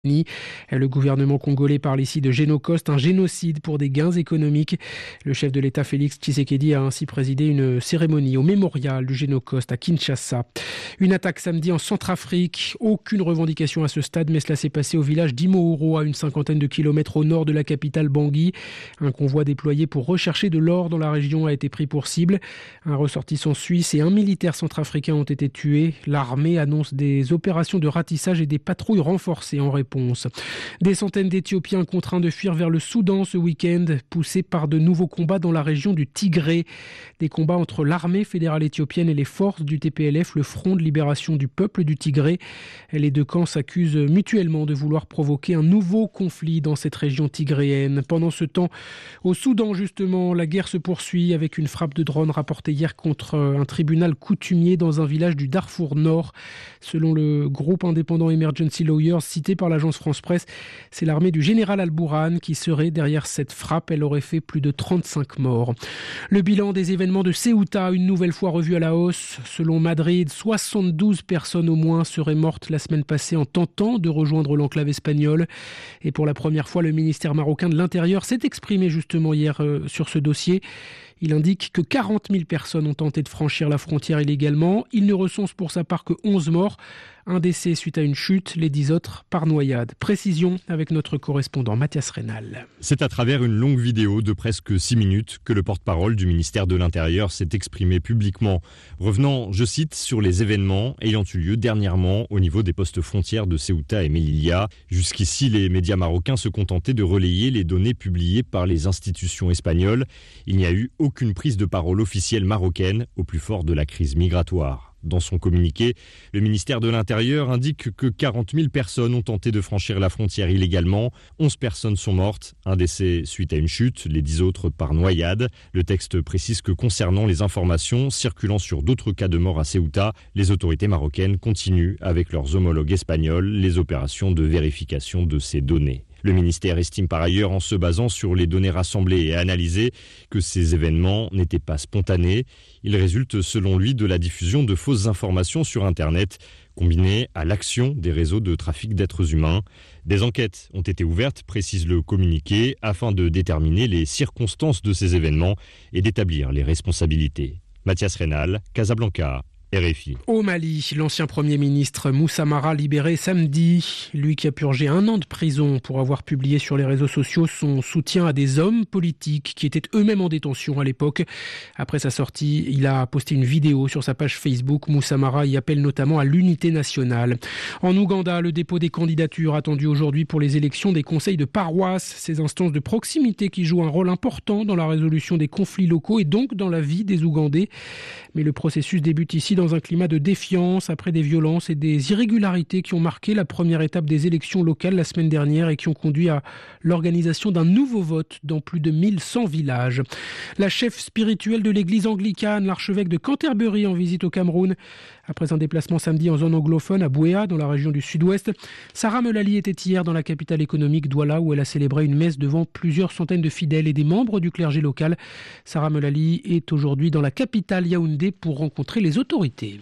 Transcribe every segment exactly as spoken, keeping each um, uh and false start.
Le gouvernement congolais parle ici de génocide, un génocide pour des gains économiques. Le chef de l'État Félix Tshisekedi a ainsi présidé une cérémonie au mémorial du génocide à Kinshasa. Une attaque samedi en Centrafrique, aucune revendication à ce stade, mais cela s'est passé au village d'Imouro, à une cinquantaine de kilomètres au nord de la capitale Bangui. Un convoi déployé pour rechercher de l'or dans la région a été pris pour cible. Un ressortissant suisse et un militaire centrafricain ont été tués. L'armée annonce des opérations de ratissage et des patrouilles renforcées en réponse. Des centaines d'Éthiopiens contraints de fuir vers le Soudan ce week-end, poussés par de nouveaux combats dans la région du Tigré. Des combats entre l'armée fédérale éthiopienne et les forces du T P L F, le Front de libération du peuple du Tigré. Les deux camps s'accusent mutuellement de vouloir provoquer un nouveau conflit dans cette région tigréenne. Pendant ce temps, au Soudan justement, la guerre se poursuit avec une frappe de drone rapportée hier contre un tribunal coutumier dans un village du Darfour Nord. Selon le groupe indépendant Emergency Lawyers cité par l'agence France Presse, c'est l'armée du général Al-Bourhan qui serait derrière cette frappe. Elle aurait fait plus de trente-cinq morts. Le bilan des événements de Ceuta, une nouvelle fois revu à la hausse. Selon Madrid, soixante-douze personnes au moins seraient mortes la semaine passée en tentant de rejoindre l'enclave espagnole. Et pour la première fois, le ministère marocain de l'Intérieur s'est exprimé justement hier euh, sur ce dossier. Il indique que quarante mille personnes ont tenté de franchir la frontière illégalement. Il ne recense pour sa part que onze morts. Un décès suite à une chute, les dix autres par noyade. Précision avec notre correspondant Mathias Rénal. C'est à travers une longue vidéo de presque six minutes que le porte-parole du ministère de l'Intérieur s'est exprimé publiquement, revenant, je cite, sur les événements ayant eu lieu dernièrement au niveau des postes frontières de Ceuta et Melilla. Jusqu'ici, les médias marocains se contentaient de relayer les données publiées par les institutions espagnoles. Il n'y a eu aucune prise de parole officielle marocaine au plus fort de la crise migratoire. Dans son communiqué, le ministère de l'Intérieur indique que quarante mille personnes ont tenté de franchir la frontière illégalement. onze personnes sont mortes, un décès suite à une chute, les dix autres par noyade. Le texte précise que concernant les informations circulant sur d'autres cas de mort à Ceuta, les autorités marocaines continuent avec leurs homologues espagnols les opérations de vérification de ces données. Le ministère estime par ailleurs, en se basant sur les données rassemblées et analysées, que ces événements n'étaient pas spontanés. Ils résultent selon lui de la diffusion de fausses informations sur Internet, combinées à l'action des réseaux de trafic d'êtres humains. Des enquêtes ont été ouvertes, précise le communiqué, afin de déterminer les circonstances de ces événements et d'établir les responsabilités. Mathias Rénal, Casablanca. R F I. Au Mali, l'ancien Premier ministre Moussa Mara libéré samedi. Lui qui a purgé un an de prison pour avoir publié sur les réseaux sociaux son soutien à des hommes politiques qui étaient eux-mêmes en détention à l'époque. Après sa sortie, il a posté une vidéo sur sa page Facebook. Moussa Mara y appelle notamment à l'unité nationale. En Ouganda, le dépôt des candidatures attendu aujourd'hui pour les élections des conseils de paroisse, ces instances de proximité qui jouent un rôle important dans la résolution des conflits locaux et donc dans la vie des Ougandais. Mais le processus débute ici dans un climat de défiance après des violences et des irrégularités qui ont marqué la première étape des élections locales la semaine dernière et qui ont conduit à l'organisation d'un nouveau vote dans plus de mille cent villages. La chef spirituelle de l'église anglicane, l'archevêque de Canterbury, en visite au Cameroun. Après un déplacement samedi en zone anglophone à Bouéa, dans la région du sud-ouest, Sarah Melali était hier dans la capitale économique Douala où elle a célébré une messe devant plusieurs centaines de fidèles et des membres du clergé local. Sarah Melali est aujourd'hui dans la capitale Yaoundé pour rencontrer les autorités.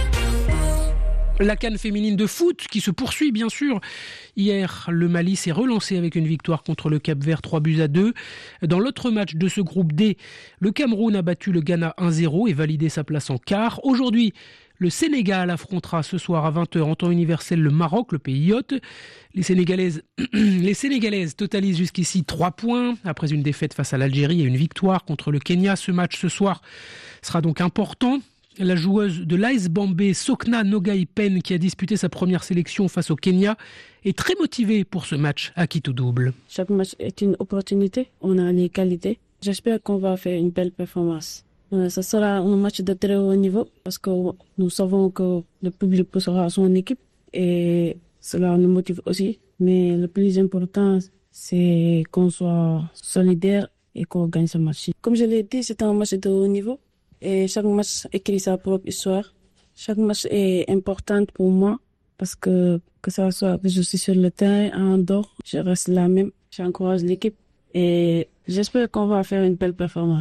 La CAN féminine de foot qui se poursuit bien sûr. Hier, le Mali s'est relancé avec une victoire contre le Cap-Vert trois buts à deux. Dans l'autre match de ce groupe D, le Cameroun a battu le Ghana un zéro et validé sa place en quart. Aujourd'hui, le Sénégal affrontera ce soir à vingt heures en temps universel le Maroc, le pays hôte. Les Sénégalaises, les Sénégalaises totalisent jusqu'ici trois points après une défaite face à l'Algérie et une victoire contre le Kenya. Ce match ce soir sera donc important. La joueuse de l'A S Bombay, Sokna Nogai Pen, qui a disputé sa première sélection face au Kenya, est très motivée pour ce match à qui tout double. Chaque match est une opportunité, on a les qualités. J'espère qu'on va faire une belle performance. Ce sera un match de très haut niveau parce que nous savons que le public sera son équipe et cela nous motive aussi. Mais le plus important, c'est qu'on soit solidaire et qu'on gagne ce match. Comme je l'ai dit, c'est un match de haut niveau. Et chaque match écrit sa propre histoire. Chaque match est important pour moi parce que que ça soit que je suis sur le terrain, en dehors, je reste la même. J'encourage l'équipe et j'espère qu'on va faire une belle performance.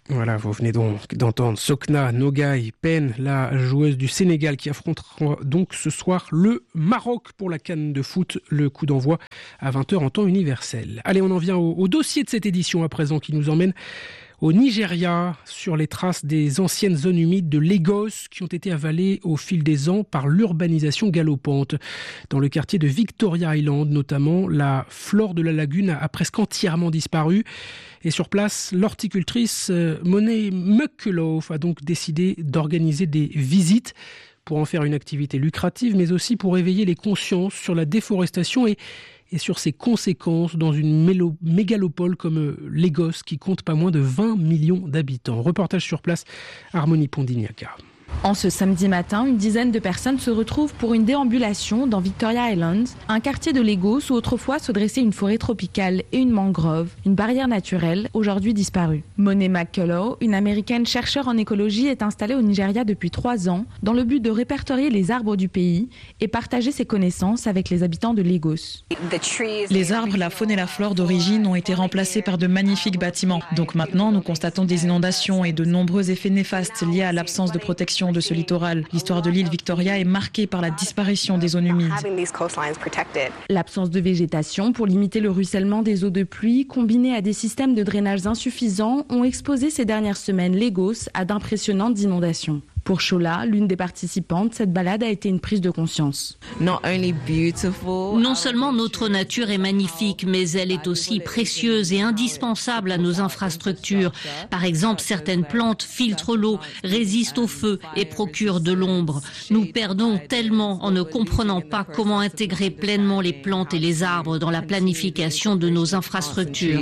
Voilà, vous venez donc d'entendre Sokna Nogaye Pen, la joueuse du Sénégal qui affrontera donc ce soir le Maroc pour la CAN de foot. Le coup d'envoi à vingt heures en temps universel. Allez, on en vient au, au dossier de cette édition à présent qui nous emmène au Nigeria, sur les traces des anciennes zones humides de Lagos qui ont été avalées au fil des ans par l'urbanisation galopante. Dans le quartier de Victoria Island notamment, la flore de la lagune a presque entièrement disparu. Et sur place, l'horticultrice Monet McCullough a donc décidé d'organiser des visites pour en faire une activité lucrative, mais aussi pour éveiller les consciences sur la déforestation et et sur ses conséquences dans une mélo- mégalopole comme Lagos qui compte pas moins de vingt millions d'habitants. Reportage sur place, Harmonie Pondignaca. En ce samedi matin, une dizaine de personnes se retrouvent pour une déambulation dans Victoria Island, un quartier de Lagos où autrefois se dressait une forêt tropicale et une mangrove, une barrière naturelle aujourd'hui disparue. Monet McCullough, une américaine chercheure en écologie, est installée au Nigeria depuis trois ans dans le but de répertorier les arbres du pays et partager ses connaissances avec les habitants de Lagos. Les arbres, la faune et la flore d'origine ont été remplacés par de magnifiques bâtiments. Donc maintenant, nous constatons des inondations et de nombreux effets néfastes liés à l'absence de protection de ce littoral. L'histoire de l'île Victoria est marquée par la disparition des zones humides. L'absence de végétation pour limiter le ruissellement des eaux de pluie, combinée à des systèmes de drainage insuffisants, ont exposé ces dernières semaines Lagos à d'impressionnantes inondations. Pour Shola, l'une des participantes, cette balade a été une prise de conscience. Non seulement notre nature est magnifique, mais elle est aussi précieuse et indispensable à nos infrastructures. Par exemple, certaines plantes filtrent l'eau, résistent au feu et procurent de l'ombre. Nous perdons tellement en ne comprenant pas comment intégrer pleinement les plantes et les arbres dans la planification de nos infrastructures.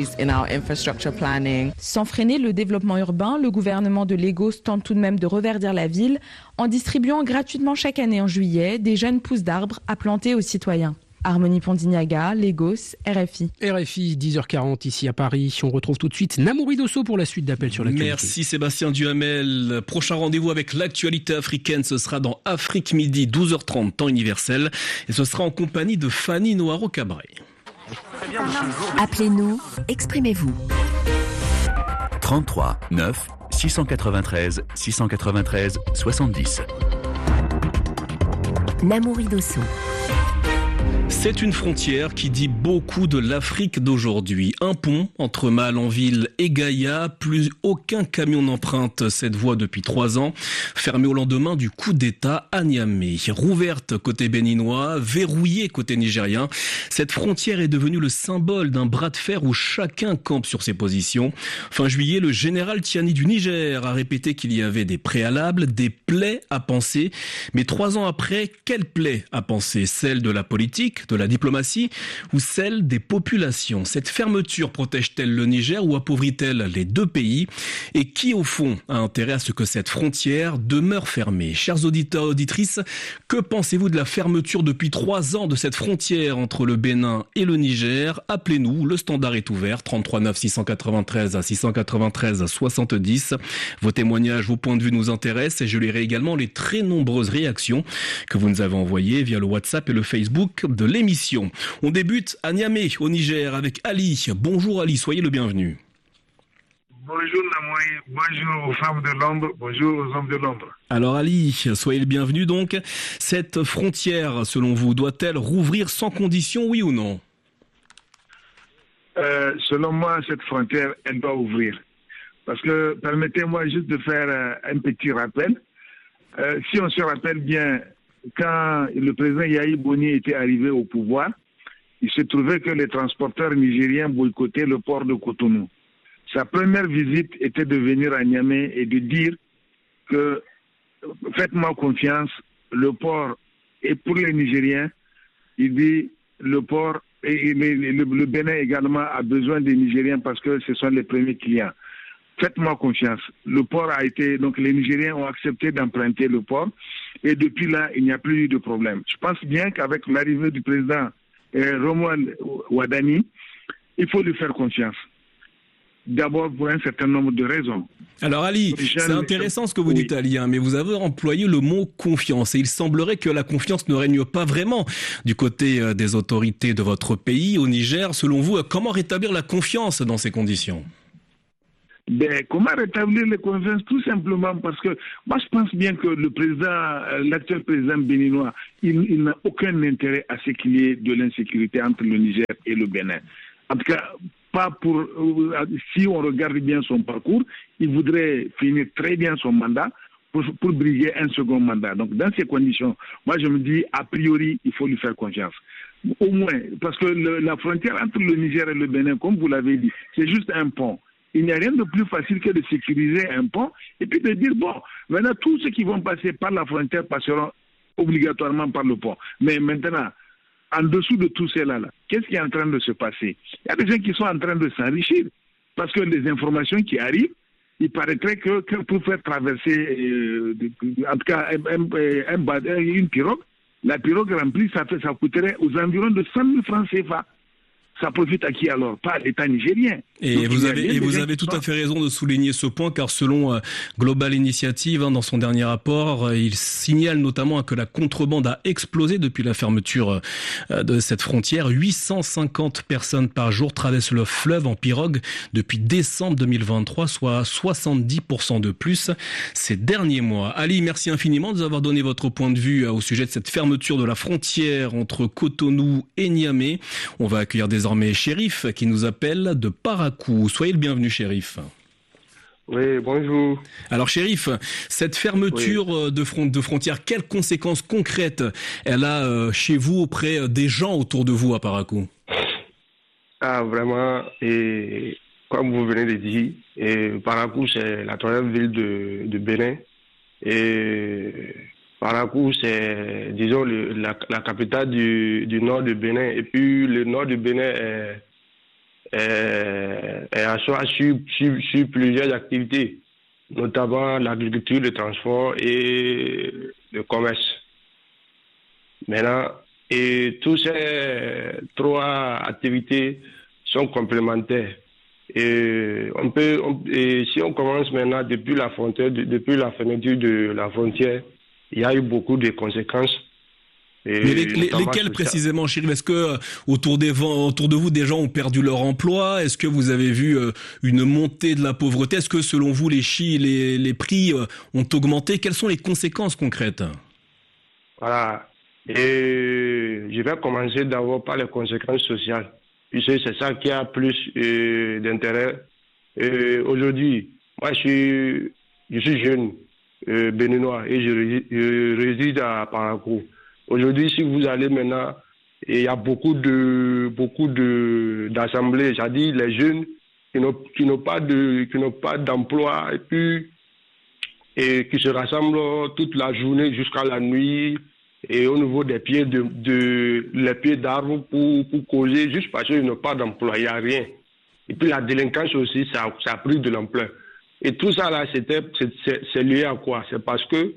Sans freiner le développement urbain, le gouvernement de Lagos tente tout de même de reverdir la ville en distribuant gratuitement chaque année en juillet des jeunes pousses d'arbres à planter aux citoyens. Harmonie Pondignaga, Lagos, R F I. R F I, dix heures quarante ici à Paris. On retrouve tout de suite Namouri Dosso pour la suite d'appels sur l'actualité. Merci Sébastien Duhamel. Prochain rendez-vous avec l'actualité africaine, ce sera dans Afrique Midi, douze heures trente, temps universel. Et ce sera en compagnie de Fanny Noiro-Cabré. Appelez-nous, exprimez-vous. trente-trois neuf six cent quatre-vingt-treize six cent quatre-vingt-treize soixante-dix. Namouri Dosso. C'est une frontière qui dit beaucoup de l'Afrique d'aujourd'hui. Un pont entre Malanville et Gaïa, plus aucun camion n'emprunte cette voie depuis trois ans. Fermée au lendemain du coup d'État à Niamey. Rouverte côté béninois, verrouillée côté nigérien. Cette frontière est devenue le symbole d'un bras de fer où chacun campe sur ses positions. Fin juillet, le général Tiani du Niger a répété qu'il y avait des préalables, des plaies à penser. Mais trois ans après, quelle plaie à penser? Celle de la politique, de la diplomatie ou celle des populations? Cette fermeture protège-t-elle le Niger ou appauvrit-elle les deux pays? Et qui, au fond, a intérêt à ce que cette frontière demeure fermée? Chers auditeurs et auditrices, que pensez-vous de la fermeture depuis trois ans de cette frontière entre le Bénin et le Niger? Appelez-nous, le standard est ouvert, trente-trois neuf six cent quatre-vingt-treize à six cent quatre-vingt-treize soixante-dix. Vos témoignages, vos points de vue nous intéressent et je lirai également les très nombreuses réactions que vous nous avez envoyées via le WhatsApp et le Facebook de l'émission. On débute à Niamey, au Niger, avec Ali. Bonjour Ali, soyez le bienvenu. Bonjour Namouri, bonjour aux femmes de l'ombre, bonjour aux hommes de l'ombre. Alors Ali, soyez le bienvenu donc. Cette frontière, selon vous, doit-elle rouvrir sans condition, oui ou non? euh, Selon moi, cette frontière, elle doit ouvrir. Parce que, permettez-moi juste de faire euh, un petit rappel. Euh, si on se rappelle bien, quand le président Yahi Boni était arrivé au pouvoir, il se trouvait que les transporteurs nigériens boycottaient le port de Cotonou. Sa première visite était de venir à Niamey et de dire que faites-moi confiance, le port est pour les Nigériens. Il dit le port et le, le, le Bénin également a besoin des Nigériens parce que ce sont les premiers clients. Faites-moi confiance. Le port a été, donc les Nigériens ont accepté d'emprunter le port et depuis là, il n'y a plus eu de problème. Je pense bien qu'avec l'arrivée du président euh, Romuald Wadani, il faut lui faire confiance. D'abord pour un certain nombre de raisons. Alors Ali, c'est intéressant ce que vous oui. dites Ali, hein, mais vous avez employé le mot confiance et il semblerait que la confiance ne règne pas vraiment du côté euh, des autorités de votre pays, au Niger. Selon vous, comment rétablir la confiance dans ces conditions ? Ben, comment rétablir les confiances? Tout simplement parce que moi je pense bien que le président, l'actuel président béninois, il, il n'a aucun intérêt à ce qu'il y ait de l'insécurité entre le Niger et le Bénin. En tout cas, pas pour, si on regarde bien son parcours, il voudrait finir très bien son mandat pour, pour briguer un second mandat. Donc dans ces conditions, moi je me dis, a priori, il faut lui faire confiance. Au moins, parce que le, la frontière entre le Niger et le Bénin, comme vous l'avez dit, c'est juste un pont. Il n'y a rien de plus facile que de sécuriser un pont et puis de dire, bon, maintenant tous ceux qui vont passer par la frontière passeront obligatoirement par le pont. Mais maintenant, en dessous de tout cela, là, qu'est-ce qui est en train de se passer? Il y a des gens qui sont en train de s'enrichir parce que les informations qui arrivent, il paraîtrait que, que pour faire traverser, euh, en tout cas, un, un, un, une pirogue, la pirogue remplie, ça, fait, ça coûterait aux environs de cent mille francs C F A. Ça profite à qui alors? Pas à l'État nigérien. Et donc, vous avez, et vous avez tout à fait raison de souligner ce point, car selon euh, Global Initiative, hein, dans son dernier rapport, euh, il signale notamment que la contrebande a explosé depuis la fermeture euh, de cette frontière. huit cent cinquante personnes par jour traversent le fleuve en pirogue depuis décembre deux mille vingt-trois, soit soixante-dix pour cent de plus ces derniers mois. Ali, merci infiniment de nous avoir donné votre point de vue euh, au sujet de cette fermeture de la frontière entre Cotonou et Niamey. On va accueillir des désormais Chérif qui nous appelle de Parakou. Soyez le bienvenu, Chérif. Oui, bonjour. Alors Chérif, cette fermeture oui. de, front, de frontières, quelles conséquences concrètes elle a euh, chez vous, auprès des gens autour de vous à Parakou? Ah, vraiment, et comme vous venez de dire, et Parakou c'est la troisième ville de, de Bénin. Et Parakou, c'est, disons, le, la, la capitale du, du nord du Bénin. Et puis, le nord du Bénin est, est, est à soi sur, sur, sur plusieurs activités, notamment l'agriculture, le transport et le commerce. Maintenant, et toutes ces trois activités sont complémentaires. Et on peut, on, et si on commence maintenant depuis la frontière, depuis la fermeture de la frontière, il y a eu beaucoup de conséquences. Et Mais les, les, lesquelles précisément, Chérif? Est-ce que euh, autour, des, autour de vous, des gens ont perdu leur emploi? Est-ce que vous avez vu euh, une montée de la pauvreté? Est-ce que selon vous, les, chi, les, les prix euh, ont augmenté? Quelles sont les conséquences concrètes? Voilà. Et je vais commencer d'abord par les conséquences sociales, puisque c'est ça qui a plus euh, d'intérêt. Euh, aujourd'hui, moi, je suis, je suis jeune. Euh, béninois et je réside, je réside à Parakou. Aujourd'hui, si vous allez maintenant, il y a beaucoup de beaucoup de d'assemblées, c'est-à-dire les jeunes qui n'ont qui n'ont pas de qui n'ont pas d'emploi et puis et qui se rassemblent toute la journée jusqu'à la nuit et au niveau des pieds de, de les pieds d'arbres pour pour causer juste parce qu'ils n'ont pas d'emploi, il n'y a rien. Et puis la délinquance aussi, ça ça a pris de l'ampleur. Et tout ça là, c'était, c'est, c'est lié à quoi? C'est parce que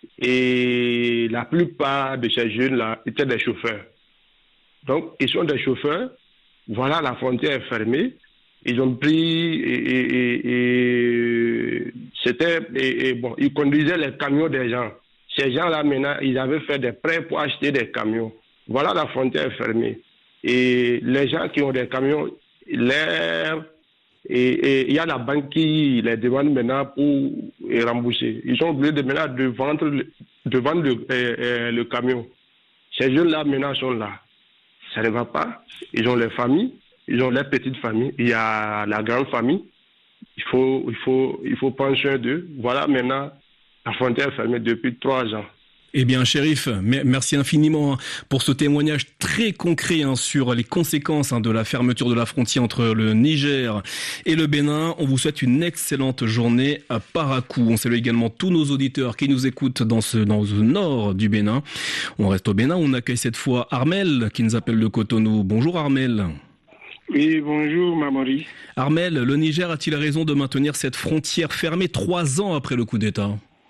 et la plupart de ces jeunes-là étaient des chauffeurs. Donc, ils sont des chauffeurs. Voilà, la frontière est fermée. Ils ont pris et, et, et, et c'était et, et bon, ils conduisaient les camions des gens. Ces gens-là maintenant, ils avaient fait des prêts pour acheter des camions. Voilà, la frontière est fermée. Et les gens qui ont des camions, l'air Et il y a la banque qui les demande maintenant pour rembourser. Ils sont obligés de, maintenant de vendre, de vendre le, euh, le camion. Ces jeunes-là maintenant sont là. Ça ne va pas. Ils ont les familles, ils ont les petites familles. Il y a la grande famille. Il faut, il faut, il faut prendre soin d'eux. Voilà maintenant la frontière est fermée depuis trois ans. Eh bien, Chérif, merci infiniment pour ce témoignage très concret hein, sur les conséquences hein, de la fermeture de la frontière entre le Niger et le Bénin. On vous souhaite une excellente journée à Parakou. On salue également tous nos auditeurs qui nous écoutent dans ce dans le nord du Bénin. On reste au Bénin. On accueille cette fois Armel qui nous appelle de Cotonou. Bonjour Armel. Oui, bonjour Mamori. Armel, le Niger a-t-il raison de maintenir cette frontière fermée trois ans après le coup d'État?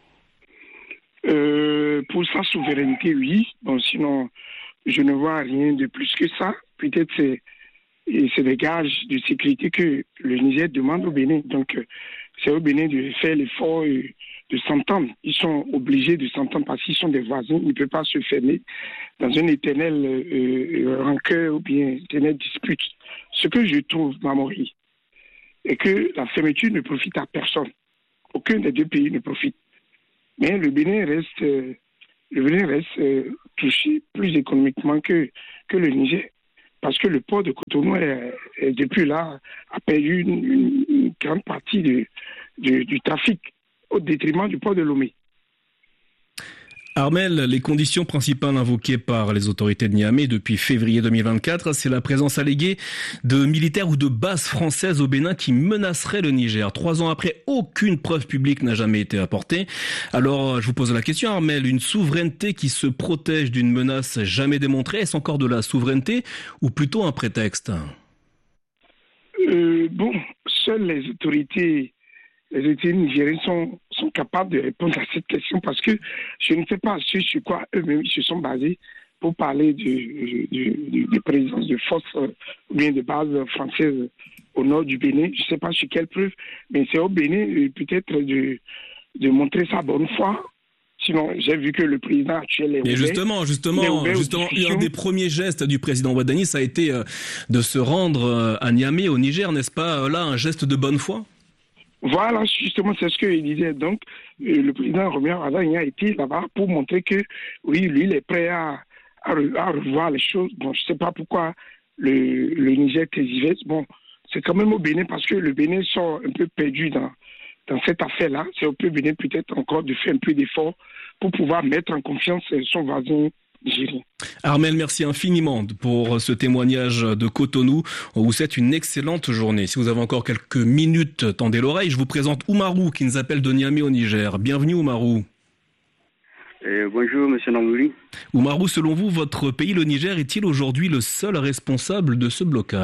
Euh, pour sa souveraineté, oui. Bon, sinon, je ne vois rien de plus que ça. Peut-être c'est, c'est des gages de sécurité que le Niger demande au Bénin. Donc, c'est au Bénin de faire l'effort de s'entendre. Ils sont obligés de s'entendre parce qu'ils sont des voisins. Ils ne peuvent pas se fermer dans une éternelle euh, rancœur ou bien éternelle dispute. Ce que je trouve, Mamori, et que la fermeture ne profite à personne. Aucun des deux pays ne profite. Mais le Bénin reste, euh, le Bénin reste euh, touché plus économiquement que, que le Niger. Parce que le port de Cotonou, est, est, depuis là, a perdu une, une, une grande partie de, de, du trafic au détriment du port de Lomé. Armel, les conditions principales invoquées par les autorités de Niamey depuis février deux mille vingt-quatre, c'est la présence alléguée de militaires ou de bases françaises au Bénin qui menaceraient le Niger. Trois ans après, aucune preuve publique n'a jamais été apportée. Alors, je vous pose la question, Armel, une souveraineté qui se protège d'une menace jamais démontrée, est-ce encore de la souveraineté ou plutôt un prétexte ? euh, Bon, seules les autorités... Les autorités nigériennes sont, sont capables de répondre à cette question parce que je ne sais pas sur, sur quoi eux-mêmes ils se sont basés pour parler de, de, de, de présence de forces euh, ou bien de bases françaises au nord du Bénin. Je ne sais pas sur quelle preuve, mais c'est au Bénin euh, peut-être de, de montrer sa bonne foi. Sinon, j'ai vu que le président actuel est ouvert. Et justement, justement, justement, un des premiers gestes du président Ouadani, ça a été euh, de se rendre euh, à Niamey, au Niger, n'est-ce pas, là, un geste de bonne foi ? Voilà, justement, c'est ce qu'il disait. Donc, euh, le président Roméo Wardani a été là-bas pour montrer que, oui, lui, il est prêt à, à, à revoir les choses. Bon, je ne sais pas pourquoi le, le Niger tergiverse. Bon, c'est quand même au Bénin parce que le Bénin sort un peu perdu dans, dans cette affaire-là. C'est au Bénin peut-être encore de faire un peu d'effort pour pouvoir mettre en confiance son voisin nigérien. Armel, merci infiniment pour ce témoignage de Cotonou. On vous souhaite une excellente journée. Si vous avez encore quelques minutes, tendez l'oreille. Je vous présente Oumarou qui nous appelle de Niamey au Niger. Bienvenue Oumarou. Euh, bonjour Monsieur Nangouli. Oumarou, selon vous, votre pays, le Niger, est-il aujourd'hui le seul responsable de ce blocage ?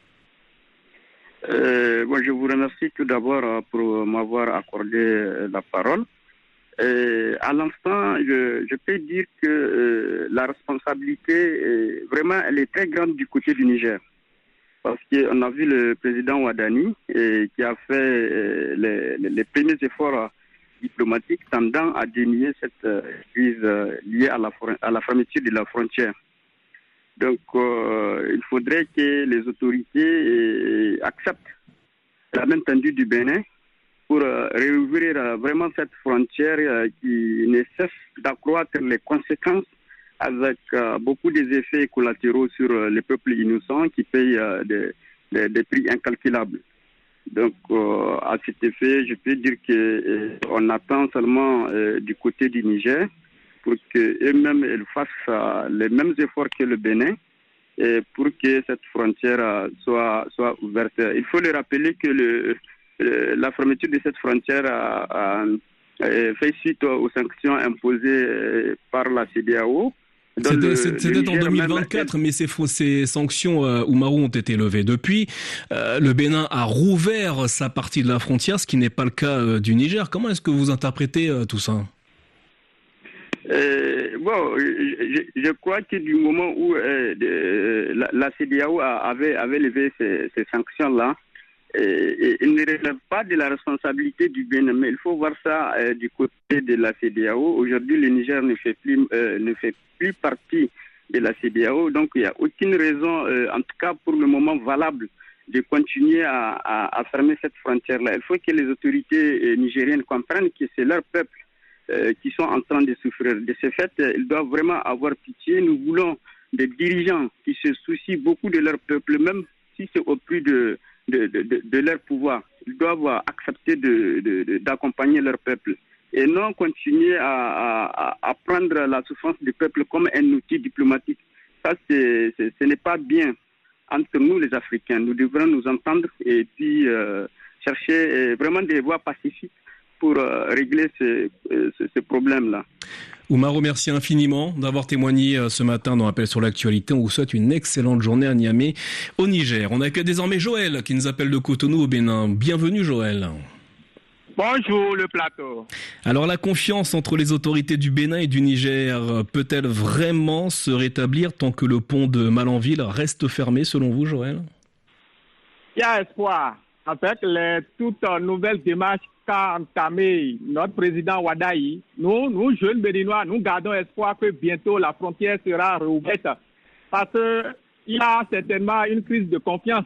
euh, bon, Je vous remercie tout d'abord pour m'avoir accordé la parole. Euh, à l'instant, je, je peux dire que euh, la responsabilité, euh, vraiment, elle est très grande du côté du Niger. Parce qu'on a vu le président Ouadani euh, qui a fait euh, les, les, les premiers efforts euh, diplomatiques tendant à dénier cette euh, crise euh, liée à la, à la fermeture de la frontière. Donc, euh, il faudrait que les autorités euh, acceptent la main tendue du Bénin pour euh, réouvrir euh, vraiment cette frontière euh, qui ne cesse d'accroître les conséquences avec euh, beaucoup des effets collatéraux sur euh, les peuples innocents qui payent euh, des, des, des prix incalculables. Donc, euh, à cet effet, je peux dire qu'on euh, attend seulement euh, du côté du Niger pour qu'eux-mêmes ils fassent euh, les mêmes efforts que le Bénin et pour que cette frontière euh, soit, soit ouverte. Il faut le rappeler que le la fermeture de cette frontière a, a, a fait suite aux sanctions imposées par la C E D E A O. C'était, c'était en deux mille vingt-quatre, mais ces, ces sanctions euh, Oumarou ont été levées. Depuis, euh, le Bénin a rouvert sa partie de la frontière, ce qui n'est pas le cas euh, du Niger. Comment est-ce que vous interprétez euh, tout ça ? Euh, bon, je, je crois que du moment où euh, de, la, la C E D E A O avait, avait levé ces, ces sanctions-là, Et, et, il ne relève pas de la responsabilité du Bénin, mais il faut voir ça euh, du côté de la C E D E A O. Aujourd'hui, le Niger ne fait plus, euh, ne fait plus partie de la C E D E A O, donc il n'y a aucune raison, euh, en tout cas pour le moment valable, de continuer à, à, à fermer cette frontière-là. Il faut que les autorités euh, nigériennes comprennent que c'est leur peuple euh, qui sont en train de souffrir. De ce fait, euh, ils doivent vraiment avoir pitié. Nous voulons des dirigeants qui se soucient beaucoup de leur peuple, même si c'est au prix de De, de, de, de leur pouvoir. Ils doivent accepter de, de, de, d'accompagner leur peuple et non continuer à, à, à prendre la souffrance du peuple comme un outil diplomatique. Ça, c'est, c'est, ce n'est pas bien entre nous les Africains. Nous devrons nous entendre et puis euh, chercher euh, vraiment des voies pacifiques pour euh, régler ce, euh, ce, ce problème-là. Oumarou, merci infiniment d'avoir témoigné ce matin dans Appel sur l'actualité. On vous souhaite une excellente journée à Niamey, au Niger. On accueille désormais Joël qui nous appelle de Cotonou au Bénin. Bienvenue Joël. Bonjour le plateau. Alors la confiance entre les autorités du Bénin et du Niger peut-elle vraiment se rétablir tant que le pont de Malanville reste fermé selon vous Joël ? Il y a espoir. Avec les toutes nouvelles démarches qu'a entamé notre président Ouadani, nous, nous jeunes Béninois, nous gardons espoir que bientôt la frontière sera rouverte parce qu'il y a certainement une crise de confiance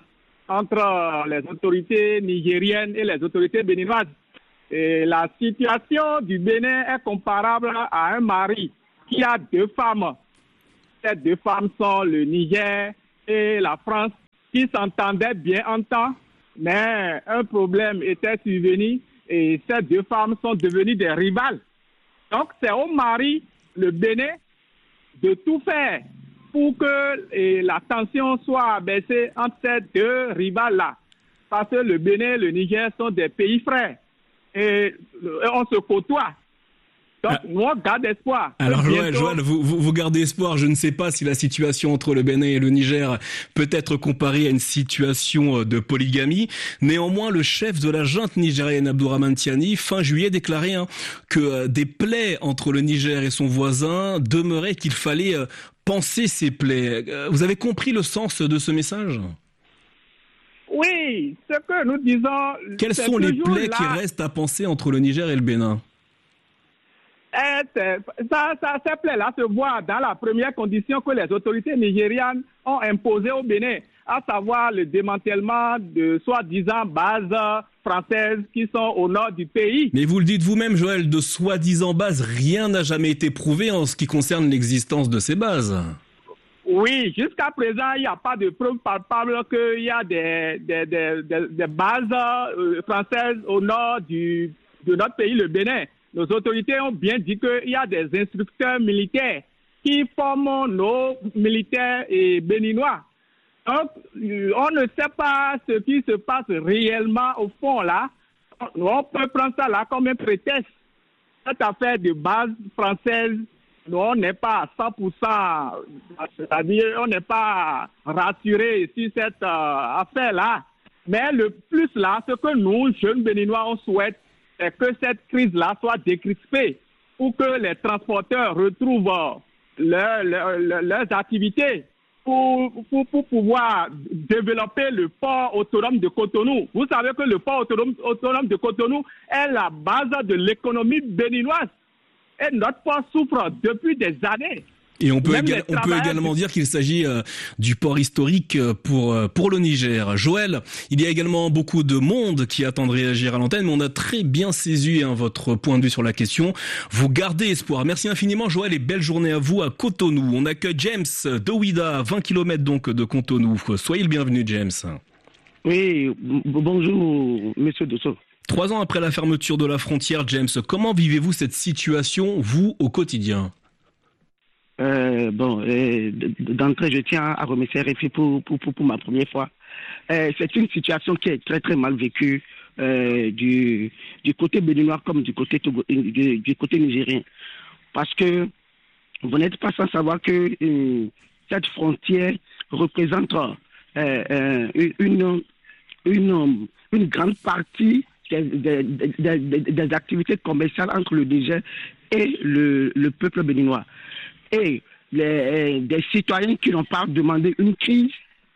entre les autorités nigériennes et les autorités béninoises. Et la situation du Bénin est comparable à un mari qui a deux femmes. Ces deux femmes sont le Niger et la France, qui s'entendaient bien en temps, mais un problème était survenu et ces deux femmes sont devenues des rivales. Donc c'est au mari, le Bénin, de tout faire pour que et, la tension soit abaissée entre ces deux rivales-là. Parce que le Bénin et le Niger sont des pays frères et, et on se côtoie. Donc, ah. nous, on garde espoir. Alors, Joël, bientôt... Joël vous, vous, vous gardez espoir. Je ne sais pas si la situation entre le Bénin et le Niger peut être comparée à une situation de polygamie. Néanmoins, le chef de la junte nigérienne, Abdourahmane Tiani, fin juillet, déclarait hein, que des plaies entre le Niger et son voisin demeuraient, qu'il fallait euh, panser ces plaies. Vous avez compris le sens de ce message ? Oui, ce que nous disons... Quelles sont les plaies là... qui restent à panser entre le Niger et le Bénin ? Et ça, ça, ces plaies-là se voient dans la première condition que les autorités nigérianes ont imposée au Bénin, à savoir le démantèlement de soi-disant bases françaises qui sont au nord du pays. Mais vous le dites vous-même, Joël, de soi-disant bases, rien n'a jamais été prouvé en ce qui concerne l'existence de ces bases. Oui, jusqu'à présent, il n'y a pas de preuve palpable qu'il y a des, des, des, des, des bases françaises au nord du, de notre pays, le Bénin. Nos autorités ont bien dit qu'il y a des instructeurs militaires qui forment nos militaires et béninois. Donc, on ne sait pas ce qui se passe réellement au fond là. On peut prendre ça là comme un prétexte. Cette affaire de base française, nous, on n'est pas à cent pour cent, c'est-à-dire on n'est pas rassuré sur cette euh, affaire-là. Mais le plus là, ce que nous, jeunes béninois, on souhaite, c'est que cette crise-là soit décrispée pour que les transporteurs retrouvent leur, leur, leur, leurs activités pour, pour, pour pouvoir développer le port autonome de Cotonou. Vous savez que le port autonome, autonome de Cotonou est la base de l'économie béninoise. Et notre port souffre depuis des années. Et on peut, éga- on peut également dire qu'il s'agit euh, du port historique pour euh, pour le Niger. Joël, il y a également beaucoup de monde qui attend de réagir à l'antenne, mais on a très bien saisi hein, votre point de vue sur la question. Vous gardez espoir. Merci infiniment, Joël, et belle journée à vous à Cotonou. On accueille James de Ouidah, vingt kilomètres donc de Cotonou. Soyez le bienvenu, James. Oui, b- bonjour, monsieur Dosso. Trois ans après la fermeture de la frontière, James, comment vivez-vous cette situation, vous, au quotidien ? Euh, bon, euh, d'entrée, je tiens à remercier R F I pour, pour, pour, pour ma première fois. Euh, c'est une situation qui est très très mal vécue euh, du, du côté béninois comme du côté, du, du côté nigérien. Parce que vous n'êtes pas sans savoir que euh, cette frontière représente euh, euh, une, une, une grande partie des, des, des, des, des activités commerciales entre le Niger et le, le peuple béninois. Et les, des citoyens qui n'ont pas demandé une crise,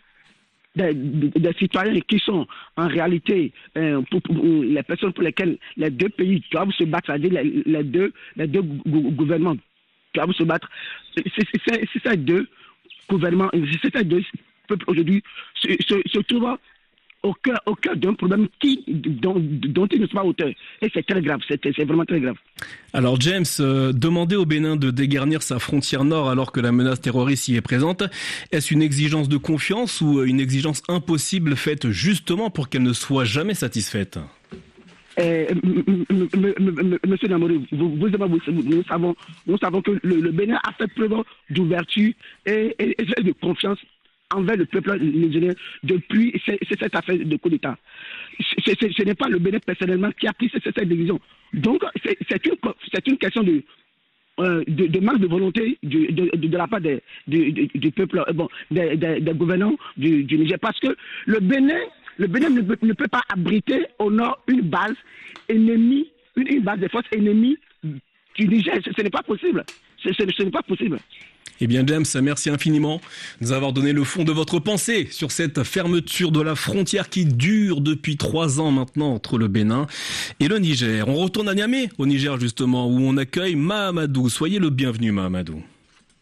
des, des, des citoyens qui sont en réalité euh, pour, pour, les personnes pour lesquelles les deux pays doivent se battre, c'est-à-dire les, les deux, les deux gou- gouvernements doivent se battre. C'est, c'est, c'est, c'est ces deux gouvernements, c'est ces deux peuples aujourd'hui se, se, se trouvent au cœur, au cœur d'un problème qui, dont, dont ils ne sont pas auteurs. Et c'est très grave, c'est, c'est vraiment très grave. Alors James, euh, demander au Bénin de dégarnir sa frontière nord alors que la menace terroriste y est présente, est-ce une exigence de confiance ou une exigence impossible faite justement pour qu'elle ne soit jamais satisfaite ? Euh, m- m- m- m- Monsieur Namori, vous, vous, vous, nous, savons, nous savons que le, le Bénin a fait preuve d'ouverture et, et, et de confiance envers le peuple nigérien depuis c'est, c'est cette affaire de coup d'État. C'est, c'est, ce n'est pas le Bénin personnellement qui a pris cette, cette décision. Donc, c'est, c'est, une, c'est une question de, euh, de, de manque de volonté du, de, de, de la part des, du, du, du peuple, euh, bon, des, des, des gouvernants du, du Niger. Parce que le Bénin, le Bénin ne, peut, ne peut pas abriter au nord une base ennemie, une, une base de forces ennemies du Niger. Ce, ce n'est pas possible. Ce, ce, ce n'est pas possible. Eh bien James, merci infiniment de nous avoir donné le fond de votre pensée sur cette fermeture de la frontière qui dure depuis trois ans maintenant entre le Bénin et le Niger. On retourne à Niamey, au Niger justement, où on accueille Mahamadou. Soyez le bienvenu Mahamadou.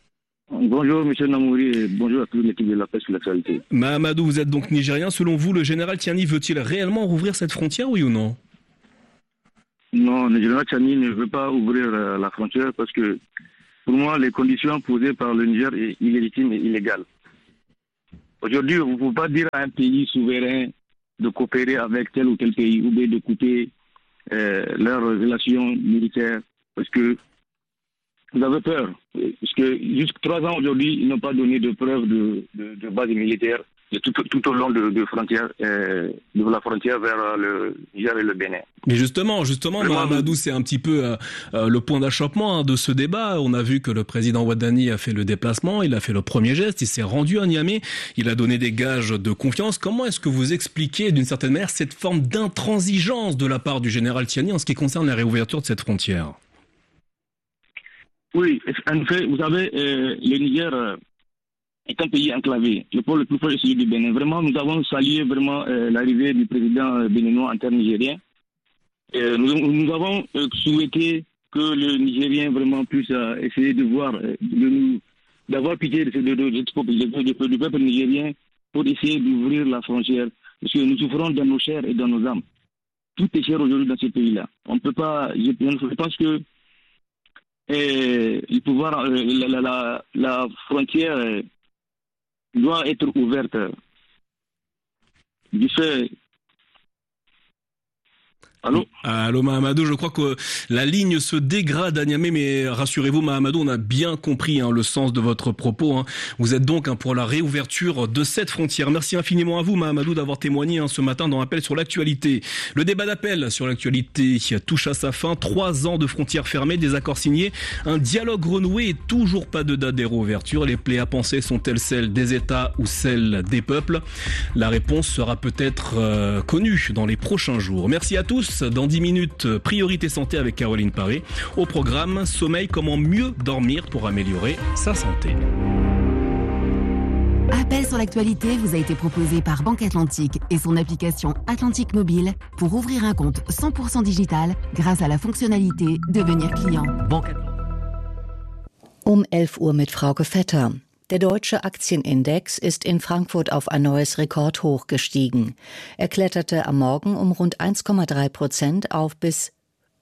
Bonjour, M. Namouri, et bonjour à toute l'équipe de la presse sur l'actualité. Mahamadou, vous êtes donc nigérien. Selon vous, le général Tiani veut-il réellement rouvrir cette frontière, oui ou non? Non, le général Tiani ne veut pas ouvrir euh, la frontière parce que, pour moi, les conditions posées par le Niger sont illégitimes et illégales. Aujourd'hui, vous ne pouvez pas dire à un pays souverain de coopérer avec tel ou tel pays ou bien de couper euh, leurs relations militaires parce que vous avez peur. Parce que jusqu'à trois ans aujourd'hui, ils n'ont pas donné de preuves de, de, de base militaire tout, tout au long de, de, frontière, euh, de la frontière vers le Niger et le Bénin. Mais justement, justement, Mahamadou, c'est un petit peu euh, euh, le point d'achoppement hein, de ce débat. On a vu que le président Ouattani a fait le déplacement, il a fait le premier geste, il s'est rendu à Niamey, il a donné des gages de confiance. Comment est-ce que vous expliquez d'une certaine manière cette forme d'intransigeance de la part du général Tiani en ce qui concerne la réouverture de cette frontière? Oui, en fait, vous savez, euh, le Niger euh, est un pays enclavé. Le pôle le plus proche est celui du Bénin. Vraiment, nous avons salué vraiment euh, l'arrivée du président béninois en termes nigériens. Euh, nous, nous avons euh, souhaité que le Nigérien vraiment puisse euh, essayer de voir, euh, de nous, d'avoir pitié de, de, de, de, de, de, du peuple nigérien pour essayer d'ouvrir la frontière. Parce que nous souffrons dans nos chairs et dans nos âmes. Tout est cher aujourd'hui dans ce pays-là. On ne peut pas. Je, je pense que Et le pouvoir, la, la, la, la frontière doit être ouverte du fait. Allô Allô Mahamadou, je crois que la ligne se dégrade à Niamey, mais rassurez-vous Mahamadou, on a bien compris hein, le sens de votre propos. Hein. Vous êtes donc hein, pour la réouverture de cette frontière. Merci infiniment à vous Mahamadou d'avoir témoigné hein, ce matin dans Appel sur l'actualité. Le débat d'appel sur l'actualité touche à sa fin. Trois ans de frontières fermées, des accords signés, un dialogue renoué et toujours pas de date de réouverture. Les plaies à penser sont-elles celles des États ou celles des peuples? La réponse sera peut-être euh, connue dans les prochains jours. Merci à tous. Dans dix minutes, Priorité Santé avec Caroline Paré. Au programme, sommeil, comment mieux dormir pour améliorer sa santé. Appel sur l'actualité vous a été proposé par Banque Atlantique et son application Atlantique Mobile pour ouvrir un compte cent pour cent digital grâce à la fonctionnalité Devenir client. Banque Um elf Uhr mit Frauke Vetter. Der deutsche Aktienindex ist in Frankfurt auf ein neues Rekordhoch gestiegen. Er kletterte am Morgen um rund eins Komma drei Prozent auf bis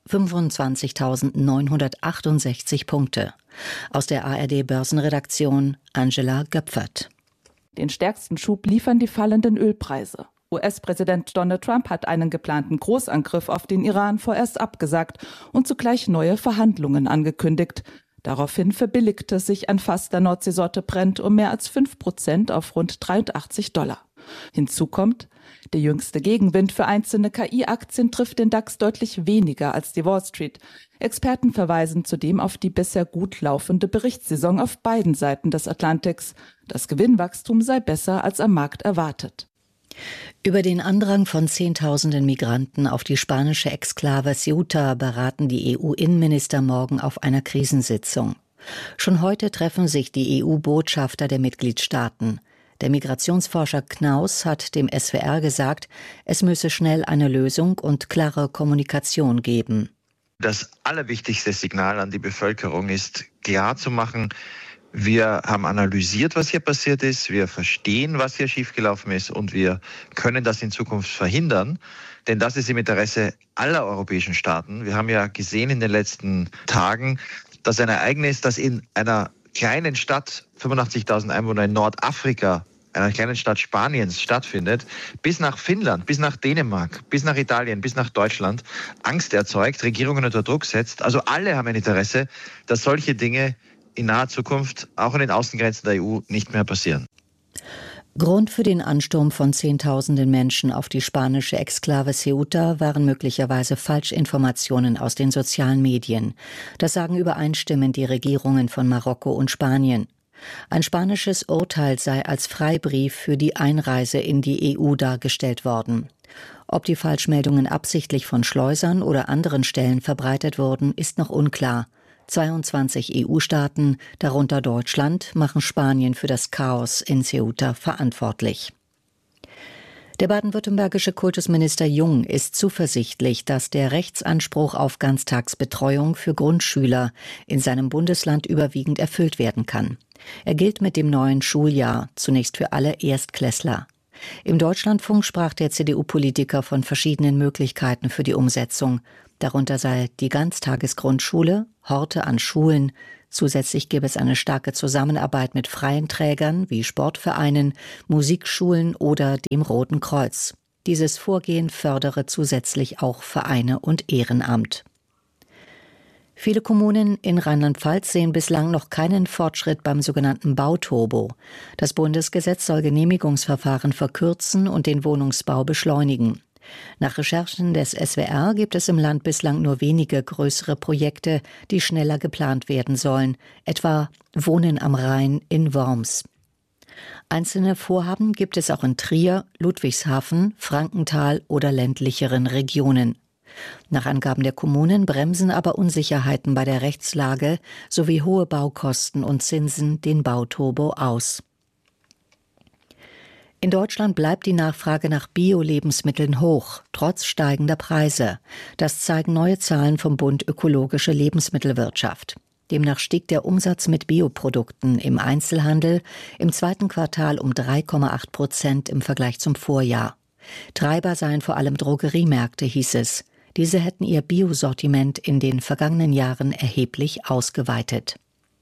fünfundzwanzigtausendneunhundertachtundsechzig Punkte. Aus der A R D-Börsenredaktion Angela Göpfert. Den stärksten Schub liefern die fallenden Ölpreise. U S-Präsident Donald Trump hat einen geplanten Großangriff auf den Iran vorerst abgesagt und zugleich neue Verhandlungen angekündigt. Daraufhin verbilligte sich ein Fass der Nordseesorte Brent um mehr als fünf Prozent auf rund dreiundachtzig Dollar. Hinzu kommt, der jüngste Gegenwind für einzelne K I-Aktien trifft den DAX deutlich weniger als die Wall Street. Experten verweisen zudem auf die bisher gut laufende Berichtssaison auf beiden Seiten des Atlantiks. Das Gewinnwachstum sei besser als am Markt erwartet. Über den Andrang von Zehntausenden Migranten auf die spanische Exklave Ceuta beraten die E U-Innenminister morgen auf einer Krisensitzung. Schon heute treffen sich die E U-Botschafter der Mitgliedstaaten. Der Migrationsforscher Knaus hat dem S W R gesagt, es müsse schnell eine Lösung und klare Kommunikation geben. Das allerwichtigste Signal an die Bevölkerung ist, klarzumachen, wir haben analysiert, was hier passiert ist, wir verstehen, was hier schiefgelaufen ist und wir können das in Zukunft verhindern, denn das ist im Interesse aller europäischen Staaten. Wir haben ja gesehen in den letzten Tagen, dass ein Ereignis, das in einer kleinen Stadt, fünfundachtzigtausend Einwohner in Nordafrika, einer kleinen Stadt Spaniens stattfindet, bis nach Finnland, bis nach Dänemark, bis nach Italien, bis nach Deutschland Angst erzeugt, Regierungen unter Druck setzt. Also alle haben ein Interesse, dass solche Dinge in naher Zukunft auch an den Außengrenzen der E U nicht mehr passieren. Grund für den Ansturm von Zehntausenden Menschen auf die spanische Exklave Ceuta waren möglicherweise Falschinformationen aus den sozialen Medien. Das sagen übereinstimmend die Regierungen von Marokko und Spanien. Ein spanisches Urteil sei als Freibrief für die Einreise in die E U dargestellt worden. Ob die Falschmeldungen absichtlich von Schleusern oder anderen Stellen verbreitet wurden, ist noch unklar. zweiundzwanzig E U-Staaten, darunter Deutschland, machen Spanien für das Chaos in Ceuta verantwortlich. Der baden-württembergische Kultusminister Jung ist zuversichtlich, dass der Rechtsanspruch auf Ganztagsbetreuung für Grundschüler in seinem Bundesland überwiegend erfüllt werden kann. Er gilt mit dem neuen Schuljahr, zunächst für alle Erstklässler. Im Deutschlandfunk sprach der C D U-Politiker von verschiedenen Möglichkeiten für die Umsetzung. Darunter sei die Ganztagesgrundschule, Horte an Schulen. Zusätzlich gäbe es eine starke Zusammenarbeit mit freien Trägern wie Sportvereinen, Musikschulen oder dem Roten Kreuz. Dieses Vorgehen fördere zusätzlich auch Vereine und Ehrenamt. Viele Kommunen in Rheinland-Pfalz sehen bislang noch keinen Fortschritt beim sogenannten Bauturbo. Das Bundesgesetz soll Genehmigungsverfahren verkürzen und den Wohnungsbau beschleunigen. Nach Recherchen des S W R gibt es im Land bislang nur wenige größere Projekte, die schneller geplant werden sollen, etwa Wohnen am Rhein in Worms. Einzelne Vorhaben gibt es auch in Trier, Ludwigshafen, Frankenthal oder ländlicheren Regionen. Nach Angaben der Kommunen bremsen aber Unsicherheiten bei der Rechtslage sowie hohe Baukosten und Zinsen den Bauturbo aus. In Deutschland bleibt die Nachfrage nach Bio-Lebensmitteln hoch, trotz steigender Preise. Das zeigen neue Zahlen vom Bund Ökologische Lebensmittelwirtschaft. Demnach stieg der Umsatz mit Bioprodukten im Einzelhandel im zweiten Quartal um drei Komma acht Prozent im Vergleich zum Vorjahr. Treiber seien vor allem Drogeriemärkte, hieß es. Diese hätten ihr Biosortiment in den vergangenen Jahren erheblich ausgeweitet.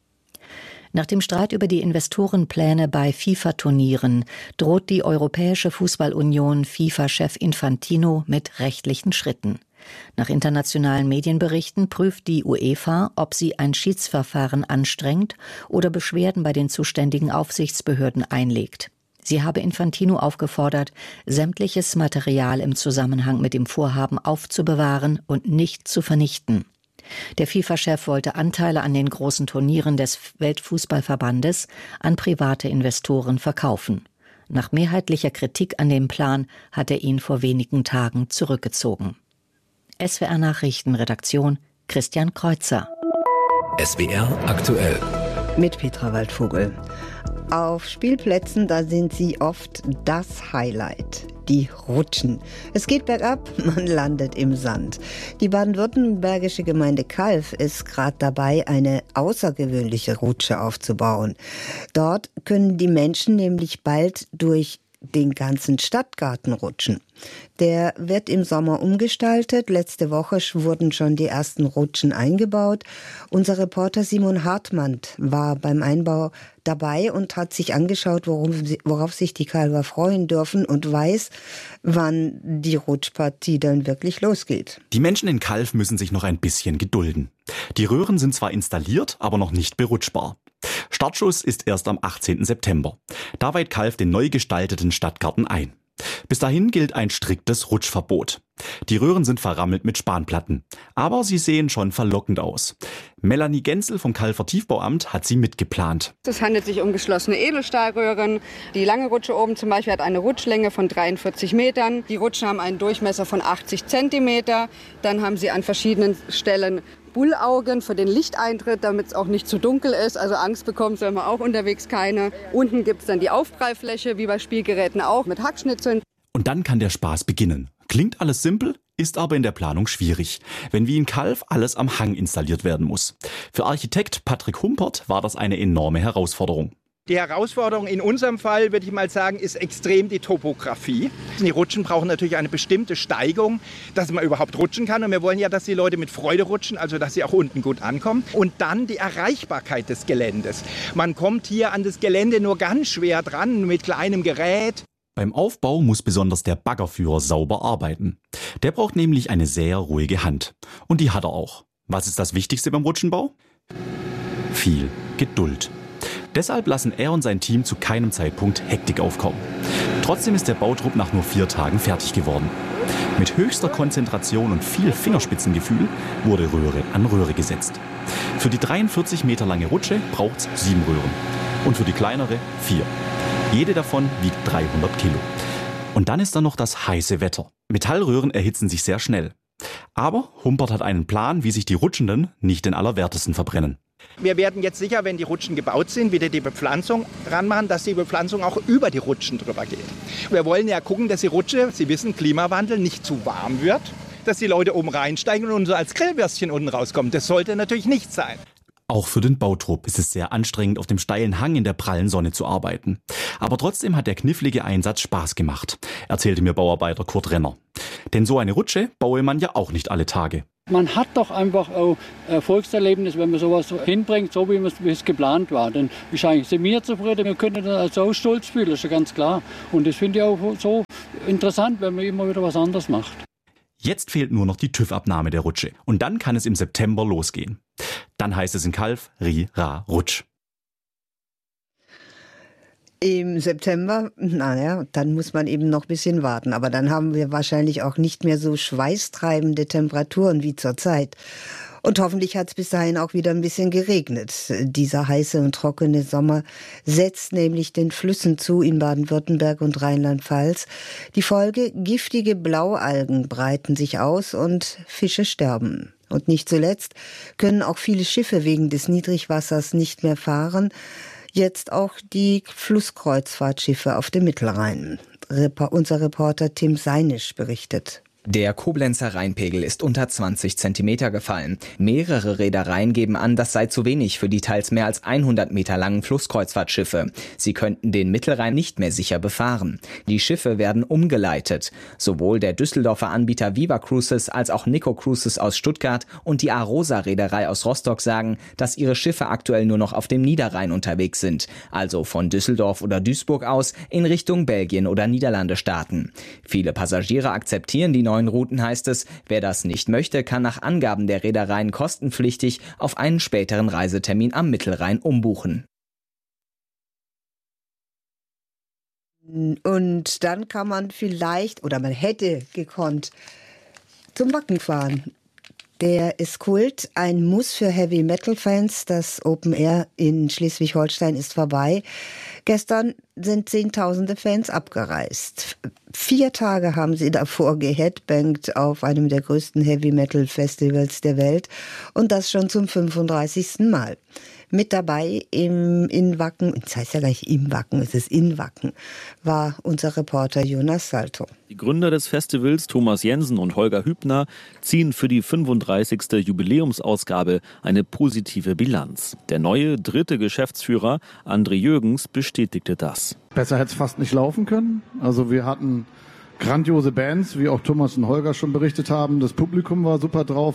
Nach dem Streit über die Investorenpläne bei FIFA-Turnieren droht die Europäische Fußballunion FIFA-Chef Infantino mit rechtlichen Schritten. Nach internationalen Medienberichten prüft die UEFA, ob sie ein Schiedsverfahren anstrengt oder Beschwerden bei den zuständigen Aufsichtsbehörden einlegt. Sie habe Infantino aufgefordert, sämtliches Material im Zusammenhang mit dem Vorhaben aufzubewahren und nicht zu vernichten. Der FIFA-Chef wollte Anteile an den großen Turnieren des Weltfußballverbandes an private Investoren verkaufen. Nach mehrheitlicher Kritik an dem Plan hat er ihn vor wenigen Tagen zurückgezogen. S W R Nachrichtenredaktion Christian Kreuzer. S W R aktuell. Mit Petra Waldvogel. Auf Spielplätzen, da sind sie oft das Highlight. Die Rutschen. Es geht bergab, man landet im Sand. Die baden-württembergische Gemeinde Calw ist gerade dabei, eine außergewöhnliche Rutsche aufzubauen. Dort können die Menschen nämlich bald durch den ganzen Stadtgarten rutschen. Der wird im Sommer umgestaltet. Letzte Woche wurden schon die ersten Rutschen eingebaut. Unser Reporter Simon Hartmann war beim Einbau dabei und hat sich angeschaut, worum, worauf sich die Calwer freuen dürfen und weiß, wann die Rutschpartie dann wirklich losgeht. Die Menschen in Calw müssen sich noch ein bisschen gedulden. Die Röhren sind zwar installiert, aber noch nicht berutschbar. Startschuss ist erst am achtzehnten September. Da weiht Calw den neu gestalteten Stadtgarten ein. Bis dahin gilt ein striktes Rutschverbot. Die Röhren sind verrammelt mit Spanplatten, aber sie sehen schon verlockend aus. Melanie Genzel vom Calwer Tiefbauamt hat sie mitgeplant. Es handelt sich um geschlossene Edelstahlröhren. Die lange Rutsche oben zum Beispiel hat eine Rutschlänge von dreiundvierzig Metern. Die Rutschen haben einen Durchmesser von achtzig Zentimeter. Dann haben sie an verschiedenen Stellen Bullaugen für den Lichteintritt, damit es auch nicht zu dunkel ist. Also Angst bekommt soll man auch unterwegs keine. Unten gibt es dann die Aufprallfläche, wie bei Spielgeräten auch, mit Hackschnitzeln. Und dann kann der Spaß beginnen. Klingt alles simpel, ist aber in der Planung schwierig, wenn wie in Calw alles am Hang installiert werden muss. Für Architekt Patrick Humpert war das eine enorme Herausforderung. Die Herausforderung in unserem Fall, würde ich mal sagen, ist extrem die Topografie. Die Rutschen brauchen natürlich eine bestimmte Steigung, dass man überhaupt rutschen kann. Und wir wollen ja, dass die Leute mit Freude rutschen, also dass sie auch unten gut ankommen. Und dann die Erreichbarkeit des Geländes. Man kommt hier an das Gelände nur ganz schwer dran, mit kleinem Gerät. Beim Aufbau muss besonders der Baggerführer sauber arbeiten. Der braucht nämlich eine sehr ruhige Hand. Und die hat er auch. Was ist das Wichtigste beim Rutschenbau? Viel Geduld. Deshalb lassen er und sein Team zu keinem Zeitpunkt Hektik aufkommen. Trotzdem ist der Bautrupp nach nur vier Tagen fertig geworden. Mit höchster Konzentration und viel Fingerspitzengefühl wurde Röhre an Röhre gesetzt. Für die dreiundvierzig Meter lange Rutsche braucht es sieben Röhren. Und für die kleinere vier. Jede davon wiegt dreihundert Kilo. Und dann ist da noch das heiße Wetter. Metallröhren erhitzen sich sehr schnell. Aber Humpert hat einen Plan, wie sich die Rutschenden nicht den Allerwertesten verbrennen. Wir werden jetzt sicher, wenn die Rutschen gebaut sind, wieder die Bepflanzung ranmachen, dass die Bepflanzung auch über die Rutschen drüber geht. Wir wollen ja gucken, dass die Rutsche, Sie wissen, Klimawandel, nicht zu warm wird, dass die Leute oben reinsteigen und so als Grillwürstchen unten rauskommen. Das sollte natürlich nicht sein. Auch für den Bautrupp ist es sehr anstrengend, auf dem steilen Hang in der prallen Sonne zu arbeiten. Aber trotzdem hat der knifflige Einsatz Spaß gemacht, erzählte mir Bauarbeiter Kurt Renner. Denn so eine Rutsche baue man ja auch nicht alle Tage. Man hat doch einfach auch Erfolgserlebnis, wenn man sowas hinbringt, so wie es geplant war. Dann ist eigentlich sind wir zufrieden, wir können das als auch stolz fühlen, das ist ja ganz klar. Und das finde ich auch so interessant, wenn man immer wieder was anderes macht. Jetzt fehlt nur noch die TÜV-Abnahme der Rutsche. Und dann kann es im September losgehen. Dann heißt es in Calw, Ri, Ra, Rutsch. Im September, naja, dann muss man eben noch ein bisschen warten. Aber dann haben wir wahrscheinlich auch nicht mehr so schweißtreibende Temperaturen wie zurzeit. Und hoffentlich hat es bis dahin auch wieder ein bisschen geregnet. Dieser heiße und trockene Sommer setzt nämlich den Flüssen zu in Baden-Württemberg und Rheinland-Pfalz. Die Folge: giftige Blaualgen breiten sich aus und Fische sterben. Und nicht zuletzt können auch viele Schiffe wegen des Niedrigwassers nicht mehr fahren. Jetzt auch die Flusskreuzfahrtschiffe auf dem Mittelrhein. Repo- unser Reporter Tim Seinisch berichtet. Der Koblenzer Rheinpegel ist unter zwanzig Zentimeter gefallen. Mehrere Reedereien geben an, das sei zu wenig für die teils mehr als hundert Meter langen Flusskreuzfahrtschiffe. Sie könnten den Mittelrhein nicht mehr sicher befahren. Die Schiffe werden umgeleitet. Sowohl der Düsseldorfer Anbieter Viva Cruises als auch Nico Cruises aus Stuttgart und die Arosa Reederei aus Rostock sagen, dass ihre Schiffe aktuell nur noch auf dem Niederrhein unterwegs sind, also von Düsseldorf oder Duisburg aus in Richtung Belgien oder Niederlande starten. Viele Passagiere akzeptieren die neuen Routen, heißt es. Wer das nicht möchte, kann nach Angaben der Reedereien kostenpflichtig auf einen späteren Reisetermin am Mittelrhein umbuchen. Und dann kann man vielleicht, oder man hätte gekonnt, zum Wacken fahren. Der ist Kult, ein Muss für Heavy-Metal-Fans. Das Open Air in Schleswig-Holstein ist vorbei. Gestern sind zehntausende Fans abgereist. Vier Tage haben sie davor geheadbangt auf einem der größten Heavy-Metal-Festivals der Welt. Und das schon zum fünfunddreißigsten Mal. Mit dabei im in Wacken, das heißt ja gar nicht im Wacken, es ist in Wacken, war unser Reporter Jonas Salto. Die Gründer des Festivals, Thomas Jensen und Holger Hübner, ziehen für die fünfunddreißigste Jubiläumsausgabe eine positive Bilanz. Der neue dritte Geschäftsführer, André Jürgens, bestätigte das. Besser hätte es fast nicht laufen können. Also wir hatten grandiose Bands, wie auch Thomas und Holger schon berichtet haben. Das Publikum war super drauf.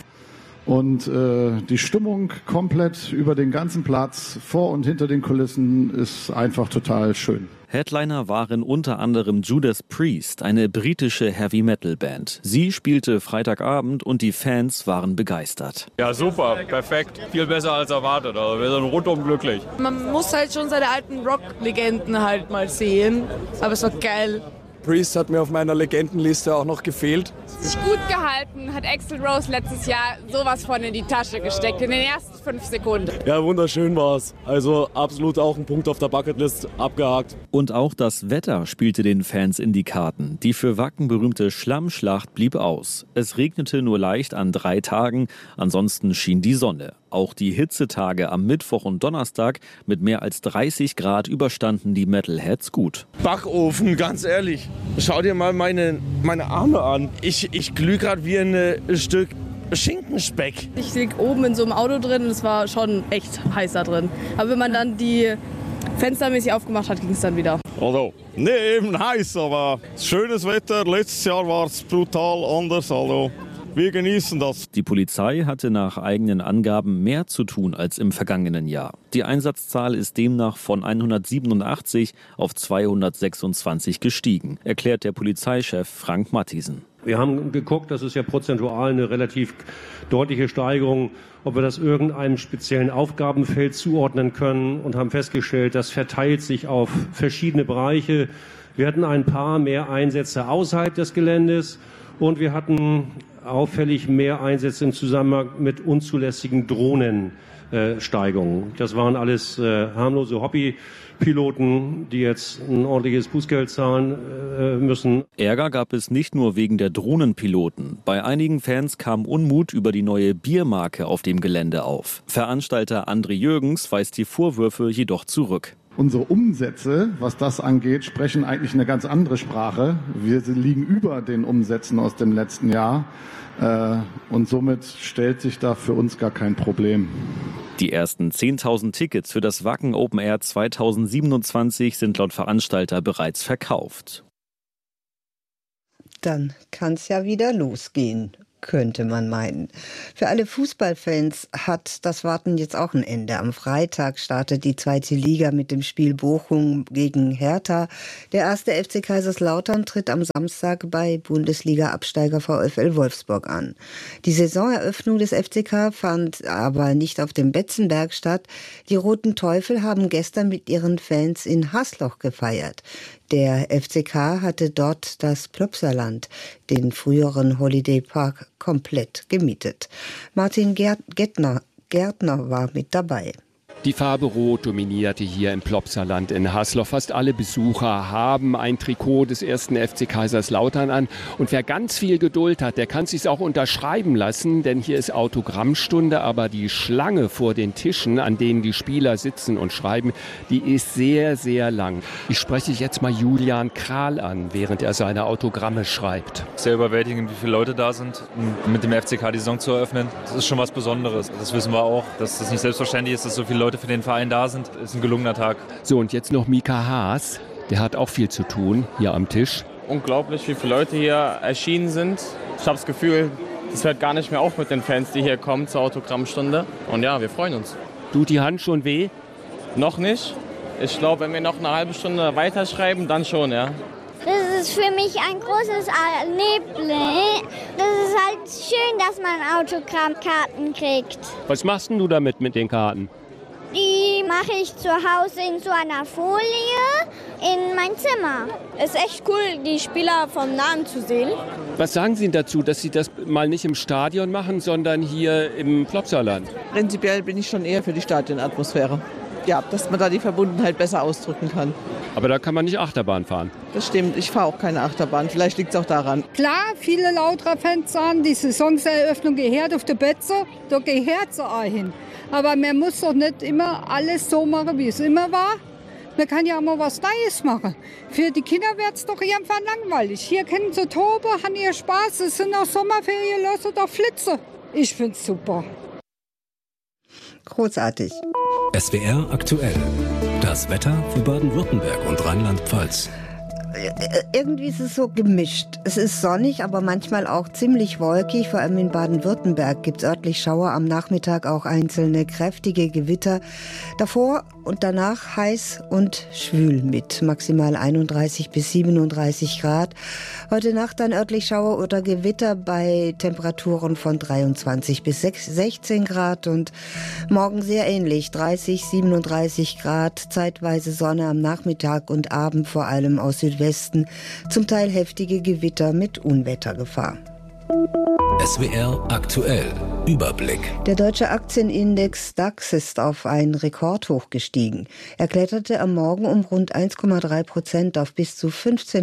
Und äh, die Stimmung komplett über den ganzen Platz, vor und hinter den Kulissen, ist einfach total schön. Headliner waren unter anderem Judas Priest, eine britische Heavy-Metal-Band. Sie spielte Freitagabend und die Fans waren begeistert. Ja, super, perfekt. Viel besser als erwartet. Also wir sind rundum glücklich. Man muss halt schon seine alten Rock-Legenden halt mal sehen. Aber es war geil. Priest hat mir auf meiner Legendenliste auch noch gefehlt. Sich gut gehalten, hat Axl Rose letztes Jahr sowas von in die Tasche gesteckt, in den ersten fünf Sekunden. Ja, wunderschön war's. Also absolut auch ein Punkt auf der Bucketlist abgehakt. Und auch das Wetter spielte den Fans in die Karten. Die für Wacken berühmte Schlammschlacht blieb aus. Es regnete nur leicht an drei Tagen, ansonsten schien die Sonne. Auch die Hitzetage am Mittwoch und Donnerstag mit mehr als dreißig Grad überstanden die Metalheads gut. Backofen, ganz ehrlich. Schau dir mal meine, meine Arme an. Ich, ich glühe gerade wie ein äh, Stück Schinkenspeck. Ich lieg oben in so einem Auto drin und es war schon echt heiß da drin. Aber wenn man dann die Fenster mäßig aufgemacht hat, ging es dann wieder. Also, nee, eben heiß, aber schönes Wetter. Letztes Jahr war es brutal anders, also wir genießen das. Die Polizei hatte nach eigenen Angaben mehr zu tun als im vergangenen Jahr. Die Einsatzzahl ist demnach von hundertsiebenundachtzig auf zweihundertsechsundzwanzig gestiegen, erklärt der Polizeichef Frank Matthiesen. Wir haben geguckt, das ist ja prozentual eine relativ deutliche Steigerung, ob wir das irgendeinem speziellen Aufgabenfeld zuordnen können und haben festgestellt, das verteilt sich auf verschiedene Bereiche. Wir hatten ein paar mehr Einsätze außerhalb des Geländes und wir hatten auffällig mehr Einsätze im Zusammenhang mit unzulässigen Drohnensteigungen. Das waren alles äh, harmlose Hobbypiloten, die jetzt ein ordentliches Bußgeld zahlen äh, müssen. Ärger gab es nicht nur wegen der Drohnenpiloten. Bei einigen Fans kam Unmut über die neue Biermarke auf dem Gelände auf. Veranstalter André Jürgens weist die Vorwürfe jedoch zurück. Unsere Umsätze, was das angeht, sprechen eigentlich eine ganz andere Sprache. Wir liegen über den Umsätzen aus dem letzten Jahr. Und somit stellt sich da für uns gar kein Problem. Die ersten zehntausend Tickets für das Wacken Open Air zweitausendsiebenundzwanzig sind laut Veranstalter bereits verkauft. Dann kann es ja wieder losgehen, könnte man meinen. Für alle Fußballfans hat das Warten jetzt auch ein Ende. Am Freitag startet die zweite Liga mit dem Spiel Bochum gegen Hertha. Der erste F C Kaiserslautern tritt am Samstag bei Bundesliga-Absteiger VfL Wolfsburg an. Die Saisoneröffnung des F C K fand aber nicht auf dem Betzenberg statt. Die Roten Teufel haben gestern mit ihren Fans in Hasloch gefeiert. Der F C K hatte dort das Plopsaland, den früheren Holiday Park, komplett gemietet. Martin Gärtner, Gärtner war mit dabei. Die Farbe Rot dominierte hier im Plopsaland in Hasloch. Fast alle Besucher haben ein Trikot des ersten F C Kaiserslautern an. Und wer ganz viel Geduld hat, der kann es sich auch unterschreiben lassen, denn hier ist Autogrammstunde. Aber die Schlange vor den Tischen, an denen die Spieler sitzen und schreiben, die ist sehr, sehr lang. Ich spreche jetzt mal Julian Kral an, während er seine Autogramme schreibt. Sehr überwältigend, wie viele Leute da sind, um mit dem F C K die Saison zu eröffnen. Das ist schon was Besonderes. Das wissen wir auch, dass das nicht selbstverständlich ist, dass so viele Leute für den Verein da sind. Ist ein gelungener Tag. So, und jetzt noch Mika Haas. Der hat auch viel zu tun hier am Tisch. Unglaublich, wie viele Leute hier erschienen sind. Ich habe das Gefühl, es hört gar nicht mehr auf mit den Fans, die hier kommen zur Autogrammstunde. Und ja, wir freuen uns. Tut die Hand schon weh? Noch nicht. Ich glaube, wenn wir noch eine halbe Stunde weiterschreiben, dann schon, ja. Das ist für mich ein großes Erlebnis. Das ist halt schön, dass man Autogrammkarten kriegt. Was machst denn du damit mit den Karten? Die mache ich zu Hause in so einer Folie in mein Zimmer. Es ist echt cool, die Spieler vom Nahen zu sehen. Was sagen Sie dazu, dass Sie das mal nicht im Stadion machen, sondern hier im Plopsaland? Prinzipiell bin ich schon eher für die Stadionatmosphäre. Ja, dass man da die Verbundenheit besser ausdrücken kann. Aber da kann man nicht Achterbahn fahren. Das stimmt, ich fahre auch keine Achterbahn. Vielleicht liegt es auch daran. Klar, viele Lautra-Fans sagen, die Saisonseröffnung gehört auf der Betze, da gehört sie auch hin. Aber man muss doch nicht immer alles so machen, wie es immer war. Man kann ja auch mal was Neues machen. Für die Kinder wird es doch irgendwann langweilig. Hier können sie toben, haben ihr Spaß. Es sind auch Sommerferien, lassen doch Flitze. Ich finde es super. Großartig. S W R aktuell. Das Wetter für Baden-Württemberg und Rheinland-Pfalz. Irgendwie ist es so gemischt. Es ist sonnig, aber manchmal auch ziemlich wolkig. Vor allem in Baden-Württemberg gibt es örtlich Schauer, am Nachmittag auch einzelne kräftige Gewitter. Davor und danach heiß und schwül mit maximal einunddreißig bis siebenunddreißig Grad. Heute Nacht dann örtlich Schauer oder Gewitter bei Temperaturen von dreiundzwanzig bis sechzehn Grad und morgen sehr ähnlich, dreißig, siebenunddreißig Grad, zeitweise Sonne am Nachmittag und Abend vor allem aus Südwesten, zum Teil heftige Gewitter mit Unwettergefahr. S W R aktuell. Überblick. Der deutsche Aktienindex DAX ist auf ein Rekordhoch gestiegen. Er kletterte am Morgen um rund eins Komma drei Prozent auf bis zu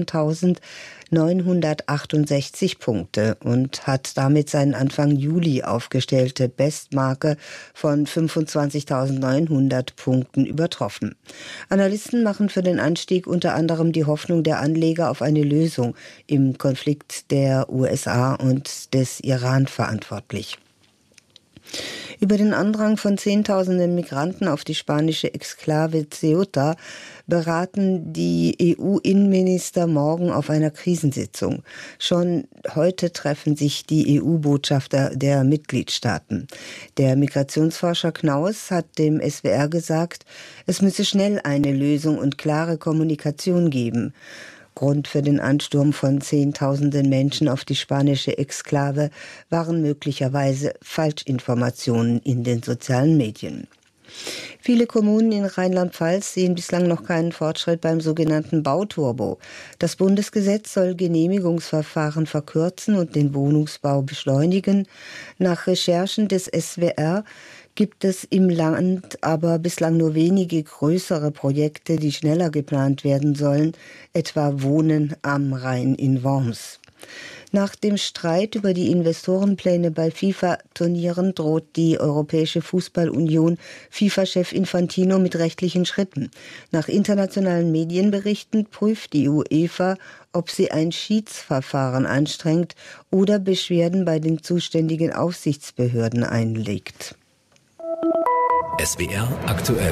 fünfzehntausendneunhundertachtundsechzig Punkte und hat damit seinen Anfang Juli aufgestellte Bestmarke von fünfundzwanzigtausendneunhundert Punkten übertroffen. Analysten machen für den Anstieg unter anderem die Hoffnung der Anleger auf eine Lösung im Konflikt der U S A und des Iran verantwortlich. Über den Andrang von Zehntausenden Migranten auf die spanische Exklave Ceuta beraten die E U-Innenminister morgen auf einer Krisensitzung. Schon heute treffen sich die E U-Botschafter der Mitgliedstaaten. Der Migrationsforscher Knaus hat dem S W R gesagt, es müsse schnell eine Lösung und klare Kommunikation geben. Grund für den Ansturm von Zehntausenden Menschen auf die spanische Exklave waren möglicherweise Falschinformationen in den sozialen Medien. Viele Kommunen in Rheinland-Pfalz sehen bislang noch keinen Fortschritt beim sogenannten Bauturbo. Das Bundesgesetz soll Genehmigungsverfahren verkürzen und den Wohnungsbau beschleunigen. Nach Recherchen des S W R gibt es im Land aber bislang nur wenige größere Projekte, die schneller geplant werden sollen, etwa Wohnen am Rhein in Worms. Nach dem Streit über die Investorenpläne bei FIFA-Turnieren droht die Europäische Fußballunion FIFA-Chef Infantino mit rechtlichen Schritten. Nach internationalen Medienberichten prüft die UEFA, ob sie ein Schiedsverfahren anstrengt oder Beschwerden bei den zuständigen Aufsichtsbehörden einlegt. S W R aktuell.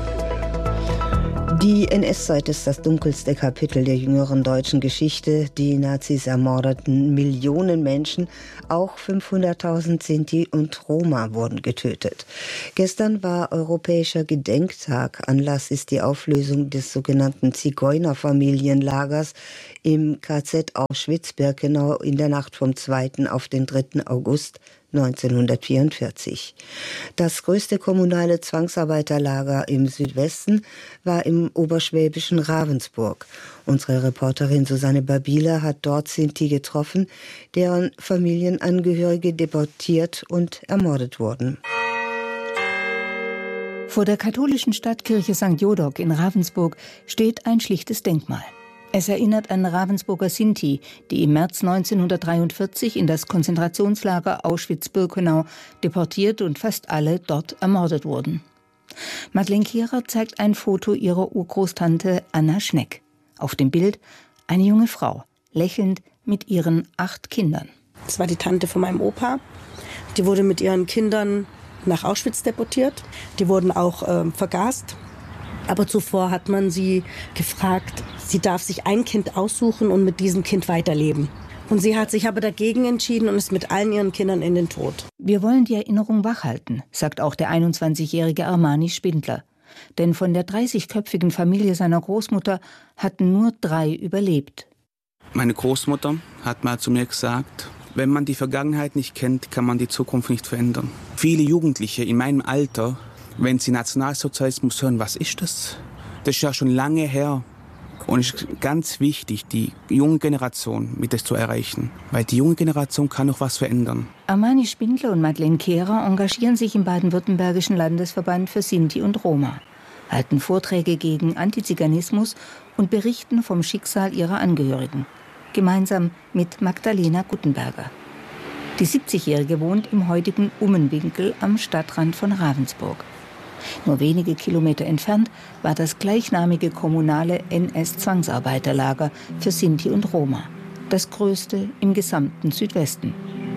Die N S-Zeit ist das dunkelste Kapitel der jüngeren deutschen Geschichte. Die Nazis ermordeten Millionen Menschen, auch fünfhunderttausend Sinti und Roma wurden getötet. Gestern war Europäischer Gedenktag. Anlass ist die Auflösung des sogenannten Zigeunerfamilienlagers im K Z Auschwitz-Birkenau in der Nacht vom zweiten auf den dritten August neunzehnhundertvierundvierzig. Das größte kommunale Zwangsarbeiterlager im Südwesten war im oberschwäbischen Ravensburg. Unsere Reporterin Susanne Babila hat dort Sinti getroffen, deren Familienangehörige deportiert und ermordet wurden. Vor der katholischen Stadtkirche Sankt Jodok in Ravensburg steht ein schlichtes Denkmal. Es erinnert an Ravensburger Sinti, die im März neunzehnhundertdreiundvierzig in das Konzentrationslager Auschwitz-Birkenau deportiert und fast alle dort ermordet wurden. Madeleine Kehrer zeigt ein Foto ihrer Urgroßtante Anna Schneck. Auf dem Bild eine junge Frau, lächelnd mit ihren acht Kindern. Das war die Tante von meinem Opa. Die wurde mit ihren Kindern nach Auschwitz deportiert. Die wurden auch äh, vergast. Aber zuvor hat man sie gefragt, sie darf sich ein Kind aussuchen und mit diesem Kind weiterleben. Und sie hat sich aber dagegen entschieden und ist mit allen ihren Kindern in den Tod. Wir wollen die Erinnerung wachhalten, sagt auch der einundzwanzigjährige Armani Spindler. Denn von der dreißigköpfigen Familie seiner Großmutter hatten nur drei überlebt. Meine Großmutter hat mal zu mir gesagt, wenn man die Vergangenheit nicht kennt, kann man die Zukunft nicht verändern. Viele Jugendliche in meinem Alter, wenn sie Nationalsozialismus hören, was ist das? Das ist ja schon lange her. Und es ist ganz wichtig, die junge Generation mit das zu erreichen. Weil die junge Generation kann noch was verändern. Armani Spindler und Madeleine Kehrer engagieren sich im baden-württembergischen Landesverband für Sinti und Roma, halten Vorträge gegen Antiziganismus und berichten vom Schicksal ihrer Angehörigen. Gemeinsam mit Magdalena Guttenberger. Die siebzigjährige wohnt im heutigen Ummenwinkel am Stadtrand von Ravensburg. Nur wenige Kilometer entfernt war das gleichnamige kommunale N S-Zwangsarbeiterlager für Sinti und Roma, das größte im gesamten Südwesten.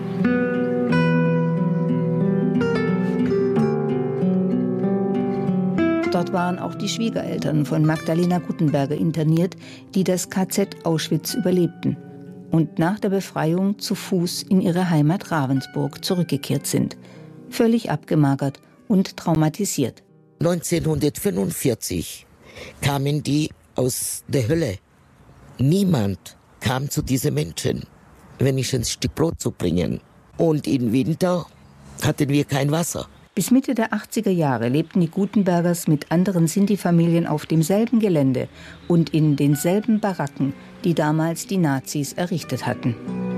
Dort waren auch die Schwiegereltern von Magdalena Guttenberger interniert, die das K Z Auschwitz überlebten und nach der Befreiung zu Fuß in ihre Heimat Ravensburg zurückgekehrt sind, völlig abgemagert und traumatisiert. neunzehnhundertfünfundvierzig kamen die aus der Hölle. Niemand kam zu diesen Menschen, wenigstens ein Stück Brot zu bringen. Und im Winter hatten wir kein Wasser. Bis Mitte der achtziger Jahre lebten die Guttenbergers mit anderen Sinti-Familien auf demselben Gelände und in denselben Baracken, die damals die Nazis errichtet hatten.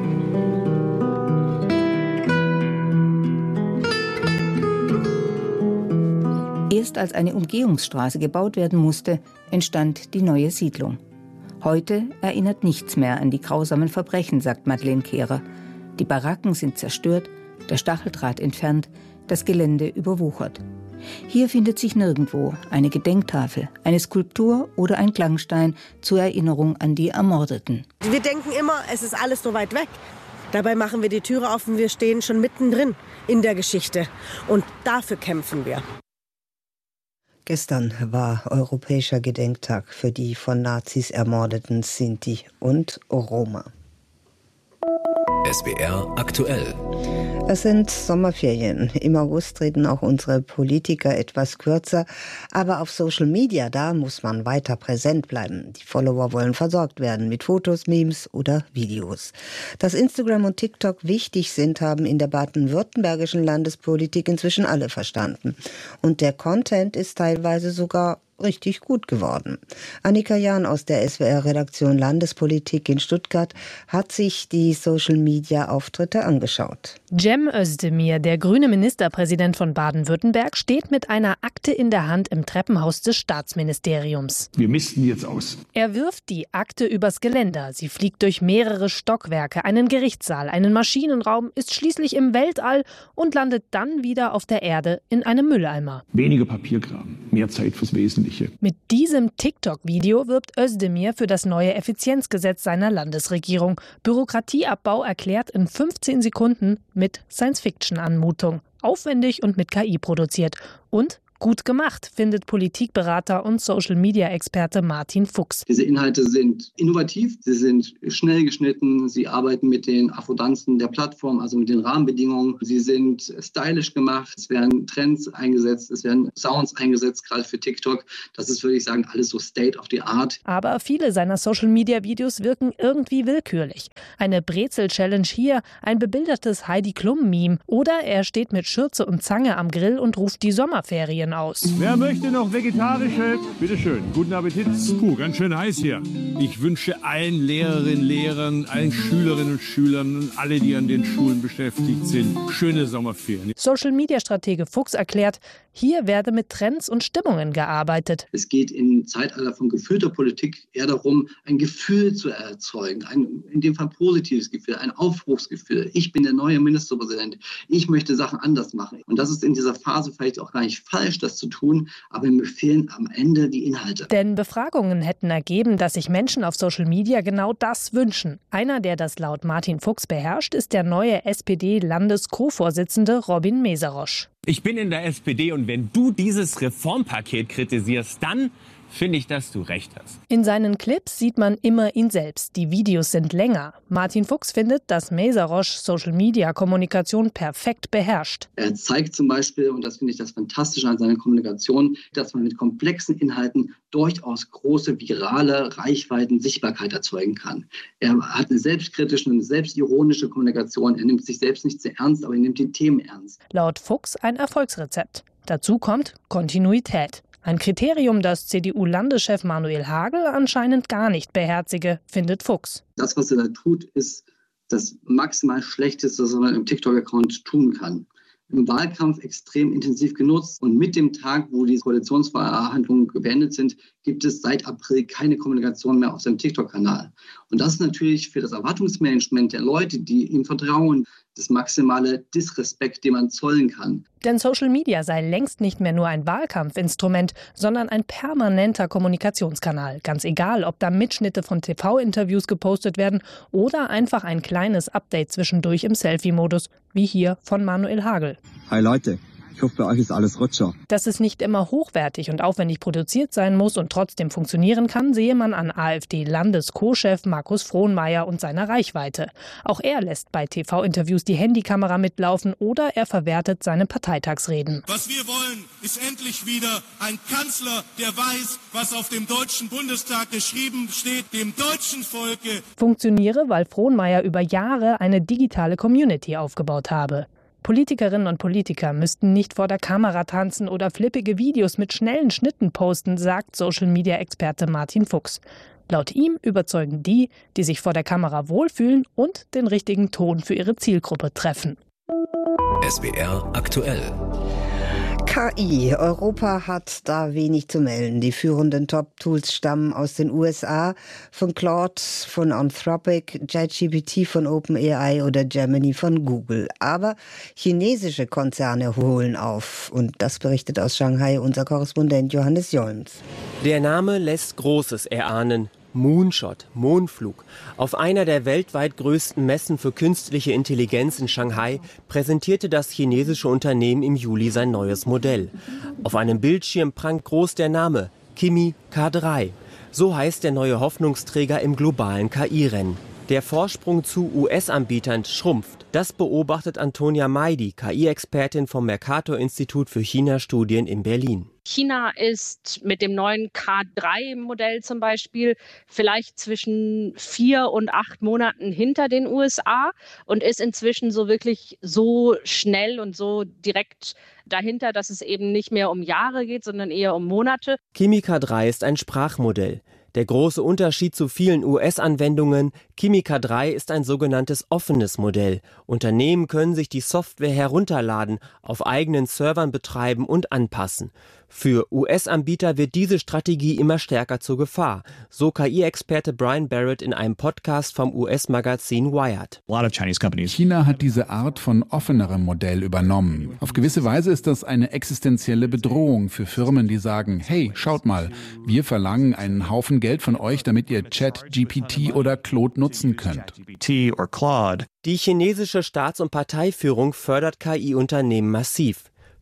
Erst als eine Umgehungsstraße gebaut werden musste, entstand die neue Siedlung. Heute erinnert nichts mehr an die grausamen Verbrechen, sagt Madeleine Kehrer. Die Baracken sind zerstört, der Stacheldraht entfernt, das Gelände überwuchert. Hier findet sich nirgendwo eine Gedenktafel, eine Skulptur oder ein Klangstein zur Erinnerung an die Ermordeten. Wir denken immer, es ist alles so weit weg. Dabei machen wir die Türe auf und wir stehen schon mittendrin in der Geschichte. Und dafür kämpfen wir. Gestern war Europäischer Gedenktag für die von Nazis ermordeten Sinti und Roma. S W R aktuell. Es sind Sommerferien. Im August treten auch unsere Politiker etwas kürzer. Aber auf Social Media, da muss man weiter präsent bleiben. Die Follower wollen versorgt werden mit Fotos, Memes oder Videos. Dass Instagram und TikTok wichtig sind, haben in der baden-württembergischen Landespolitik inzwischen alle verstanden. Und der Content ist teilweise sogar richtig gut geworden. Annika Jahn aus der S W R-Redaktion Landespolitik in Stuttgart hat sich die Social-Media-Auftritte angeschaut. Cem Özdemir, der grüne Ministerpräsident von Baden-Württemberg, steht mit einer Akte in der Hand im Treppenhaus des Staatsministeriums. Wir misten jetzt aus. Er wirft die Akte übers Geländer. Sie fliegt durch mehrere Stockwerke, einen Gerichtssaal, einen Maschinenraum, ist schließlich im Weltall und landet dann wieder auf der Erde in einem Mülleimer. Weniger Papierkram, mehr Zeit fürs Wesentliche. Mit diesem TikTok-Video wirbt Özdemir für das neue Effizienzgesetz seiner Landesregierung. Bürokratieabbau erklärt in fünfzehn Sekunden mit Science-Fiction-Anmutung. Aufwendig und mit K I produziert. Und Gut gemacht, findet Politikberater und Social-Media-Experte Martin Fuchs. Diese Inhalte sind innovativ, sie sind schnell geschnitten, sie arbeiten mit den Affordanzen der Plattform, also mit den Rahmenbedingungen. Sie sind stylisch gemacht, es werden Trends eingesetzt, es werden Sounds eingesetzt, gerade für TikTok. Das ist, würde ich sagen, alles so State of the Art. Aber viele seiner Social-Media-Videos wirken irgendwie willkürlich. Eine Brezel-Challenge hier, ein bebildertes Heidi-Klum-Meme oder er steht mit Schürze und Zange am Grill und ruft die Sommerferien aus. Wer möchte noch vegetarische? Bitte schön, guten Appetit. Puh, ganz schön heiß hier. Ich wünsche allen Lehrerinnen, Lehrern, allen Schülerinnen und Schülern und alle, die an den Schulen beschäftigt sind, schöne Sommerferien. Social-Media-Stratege Fuchs erklärt, hier werde mit Trends und Stimmungen gearbeitet. Es geht im Zeitalter von gefühlter Politik eher darum, ein Gefühl zu erzeugen, ein in dem Fall positives Gefühl, ein Aufbruchsgefühl. Ich bin der neue Ministerpräsident, ich möchte Sachen anders machen. Und das ist in dieser Phase vielleicht auch gar nicht falsch, das zu tun, aber mir fehlen am Ende die Inhalte. Denn Befragungen hätten ergeben, dass sich Menschen auf Social Media genau das wünschen. Einer, der das laut Martin Fuchs beherrscht, ist der neue S P D-Landes-Co-Vorsitzende Robin Meserosch. Ich bin in der S P D und wenn du dieses Reformpaket kritisierst, dann finde ich, dass du recht hast. In seinen Clips sieht man immer ihn selbst. Die Videos sind länger. Martin Fuchs findet, dass Meserosch Social-Media-Kommunikation perfekt beherrscht. Er zeigt zum Beispiel, und das finde ich das Fantastische an seiner Kommunikation, dass man mit komplexen Inhalten durchaus große virale Reichweiten, Sichtbarkeit erzeugen kann. Er hat eine selbstkritische und selbstironische Kommunikation. Er nimmt sich selbst nicht sehr ernst, aber er nimmt die Themen ernst. Laut Fuchs ein Erfolgsrezept. Dazu kommt Kontinuität. Ein Kriterium, das C D U-Landeschef Manuel Hagel anscheinend gar nicht beherzige, findet Fuchs. Das, was er da tut, ist das maximal Schlechteste, was man im TikTok-Account tun kann. Im Wahlkampf extrem intensiv genutzt und mit dem Tag, wo die Koalitionsverhandlungen beendet sind, gibt es seit April keine Kommunikation mehr auf seinem TikTok-Kanal. Und das ist natürlich für das Erwartungsmanagement der Leute, die ihm vertrauen, das maximale Disrespekt, den man zollen kann. Denn Social Media sei längst nicht mehr nur ein Wahlkampfinstrument, sondern ein permanenter Kommunikationskanal. Ganz egal, ob da Mitschnitte von T V-Interviews gepostet werden oder einfach ein kleines Update zwischendurch im Selfie-Modus, wie hier von Manuel Hagel. Hi Leute, ich hoffe, bei euch ist alles Rutscher. Dass es nicht immer hochwertig und aufwendig produziert sein muss und trotzdem funktionieren kann, sehe man an AfD-Landes-Co-Chef Markus Frohnmayer und seiner Reichweite. Auch er lässt bei T V-Interviews die Handykamera mitlaufen oder er verwertet seine Parteitagsreden. Was wir wollen, ist endlich wieder ein Kanzler, der weiß, was auf dem Deutschen Bundestag geschrieben steht, dem deutschen Volke. Funktioniere, weil Frohnmayer über Jahre eine digitale Community aufgebaut habe. Politikerinnen und Politiker müssten nicht vor der Kamera tanzen oder flippige Videos mit schnellen Schnitten posten, sagt Social-Media-Experte Martin Fuchs. Laut ihm überzeugen die, die sich vor der Kamera wohlfühlen und den richtigen Ton für ihre Zielgruppe treffen. S W R aktuell. K I. Europa hat da wenig zu melden. Die führenden Top-Tools stammen aus den U S A, von Claude, von Anthropic, ChatGPT von OpenAI oder Gemini von Google. Aber chinesische Konzerne holen auf. Und das berichtet aus Shanghai unser Korrespondent Johannes Jolms. Der Name lässt Großes erahnen. Moonshot, Mondflug. Auf einer der weltweit größten Messen für künstliche Intelligenz in Shanghai präsentierte das chinesische Unternehmen im Juli sein neues Modell. Auf einem Bildschirm prangt groß der Name Kimi K drei. So heißt der neue Hoffnungsträger im globalen K I-Rennen. Der Vorsprung zu U S-Anbietern schrumpft. Das beobachtet Antonia Maidi, K I-Expertin vom Mercator-Institut für China-Studien in Berlin. China ist mit dem neuen K drei Modell zum Beispiel vielleicht zwischen vier und acht Monaten hinter den U S A und ist inzwischen so wirklich so schnell und so direkt dahinter, dass es eben nicht mehr um Jahre geht, sondern eher um Monate. Kimi K drei ist ein Sprachmodell. Der große Unterschied zu vielen U S-Anwendungen, Kimi K drei ist ein sogenanntes offenes Modell. Unternehmen können sich die Software herunterladen, auf eigenen Servern betreiben und anpassen. Für U S-Anbieter wird diese Strategie immer stärker zur Gefahr, so K I-Experte Brian Barrett in einem Podcast vom U S-Magazin Wired. China hat diese Art von offenerem Modell übernommen. Auf gewisse Weise ist das eine existenzielle Bedrohung für Firmen, die sagen, hey, schaut mal, wir verlangen einen Haufen Geld von euch, damit ihr ChatGPT oder Claude nutzen könnt. Die chinesische Staats- und Parteiführung fördert K I-Unternehmen massiv.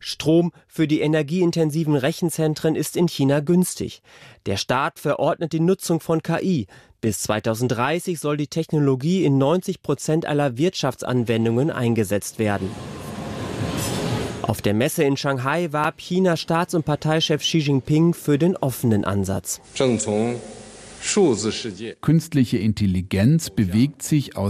Strom für die energieintensiven Rechenzentren ist in China günstig. Der Staat verordnet die Nutzung von K I. Bis zweitausenddreißig soll die Technologie in neunzig Prozent aller Wirtschaftsanwendungen eingesetzt werden. Auf der Messe in Shanghai warb Chinas Staats- und Parteichef Xi Jinping für den offenen Ansatz. Künstliche Intelligenz bewegt sich aus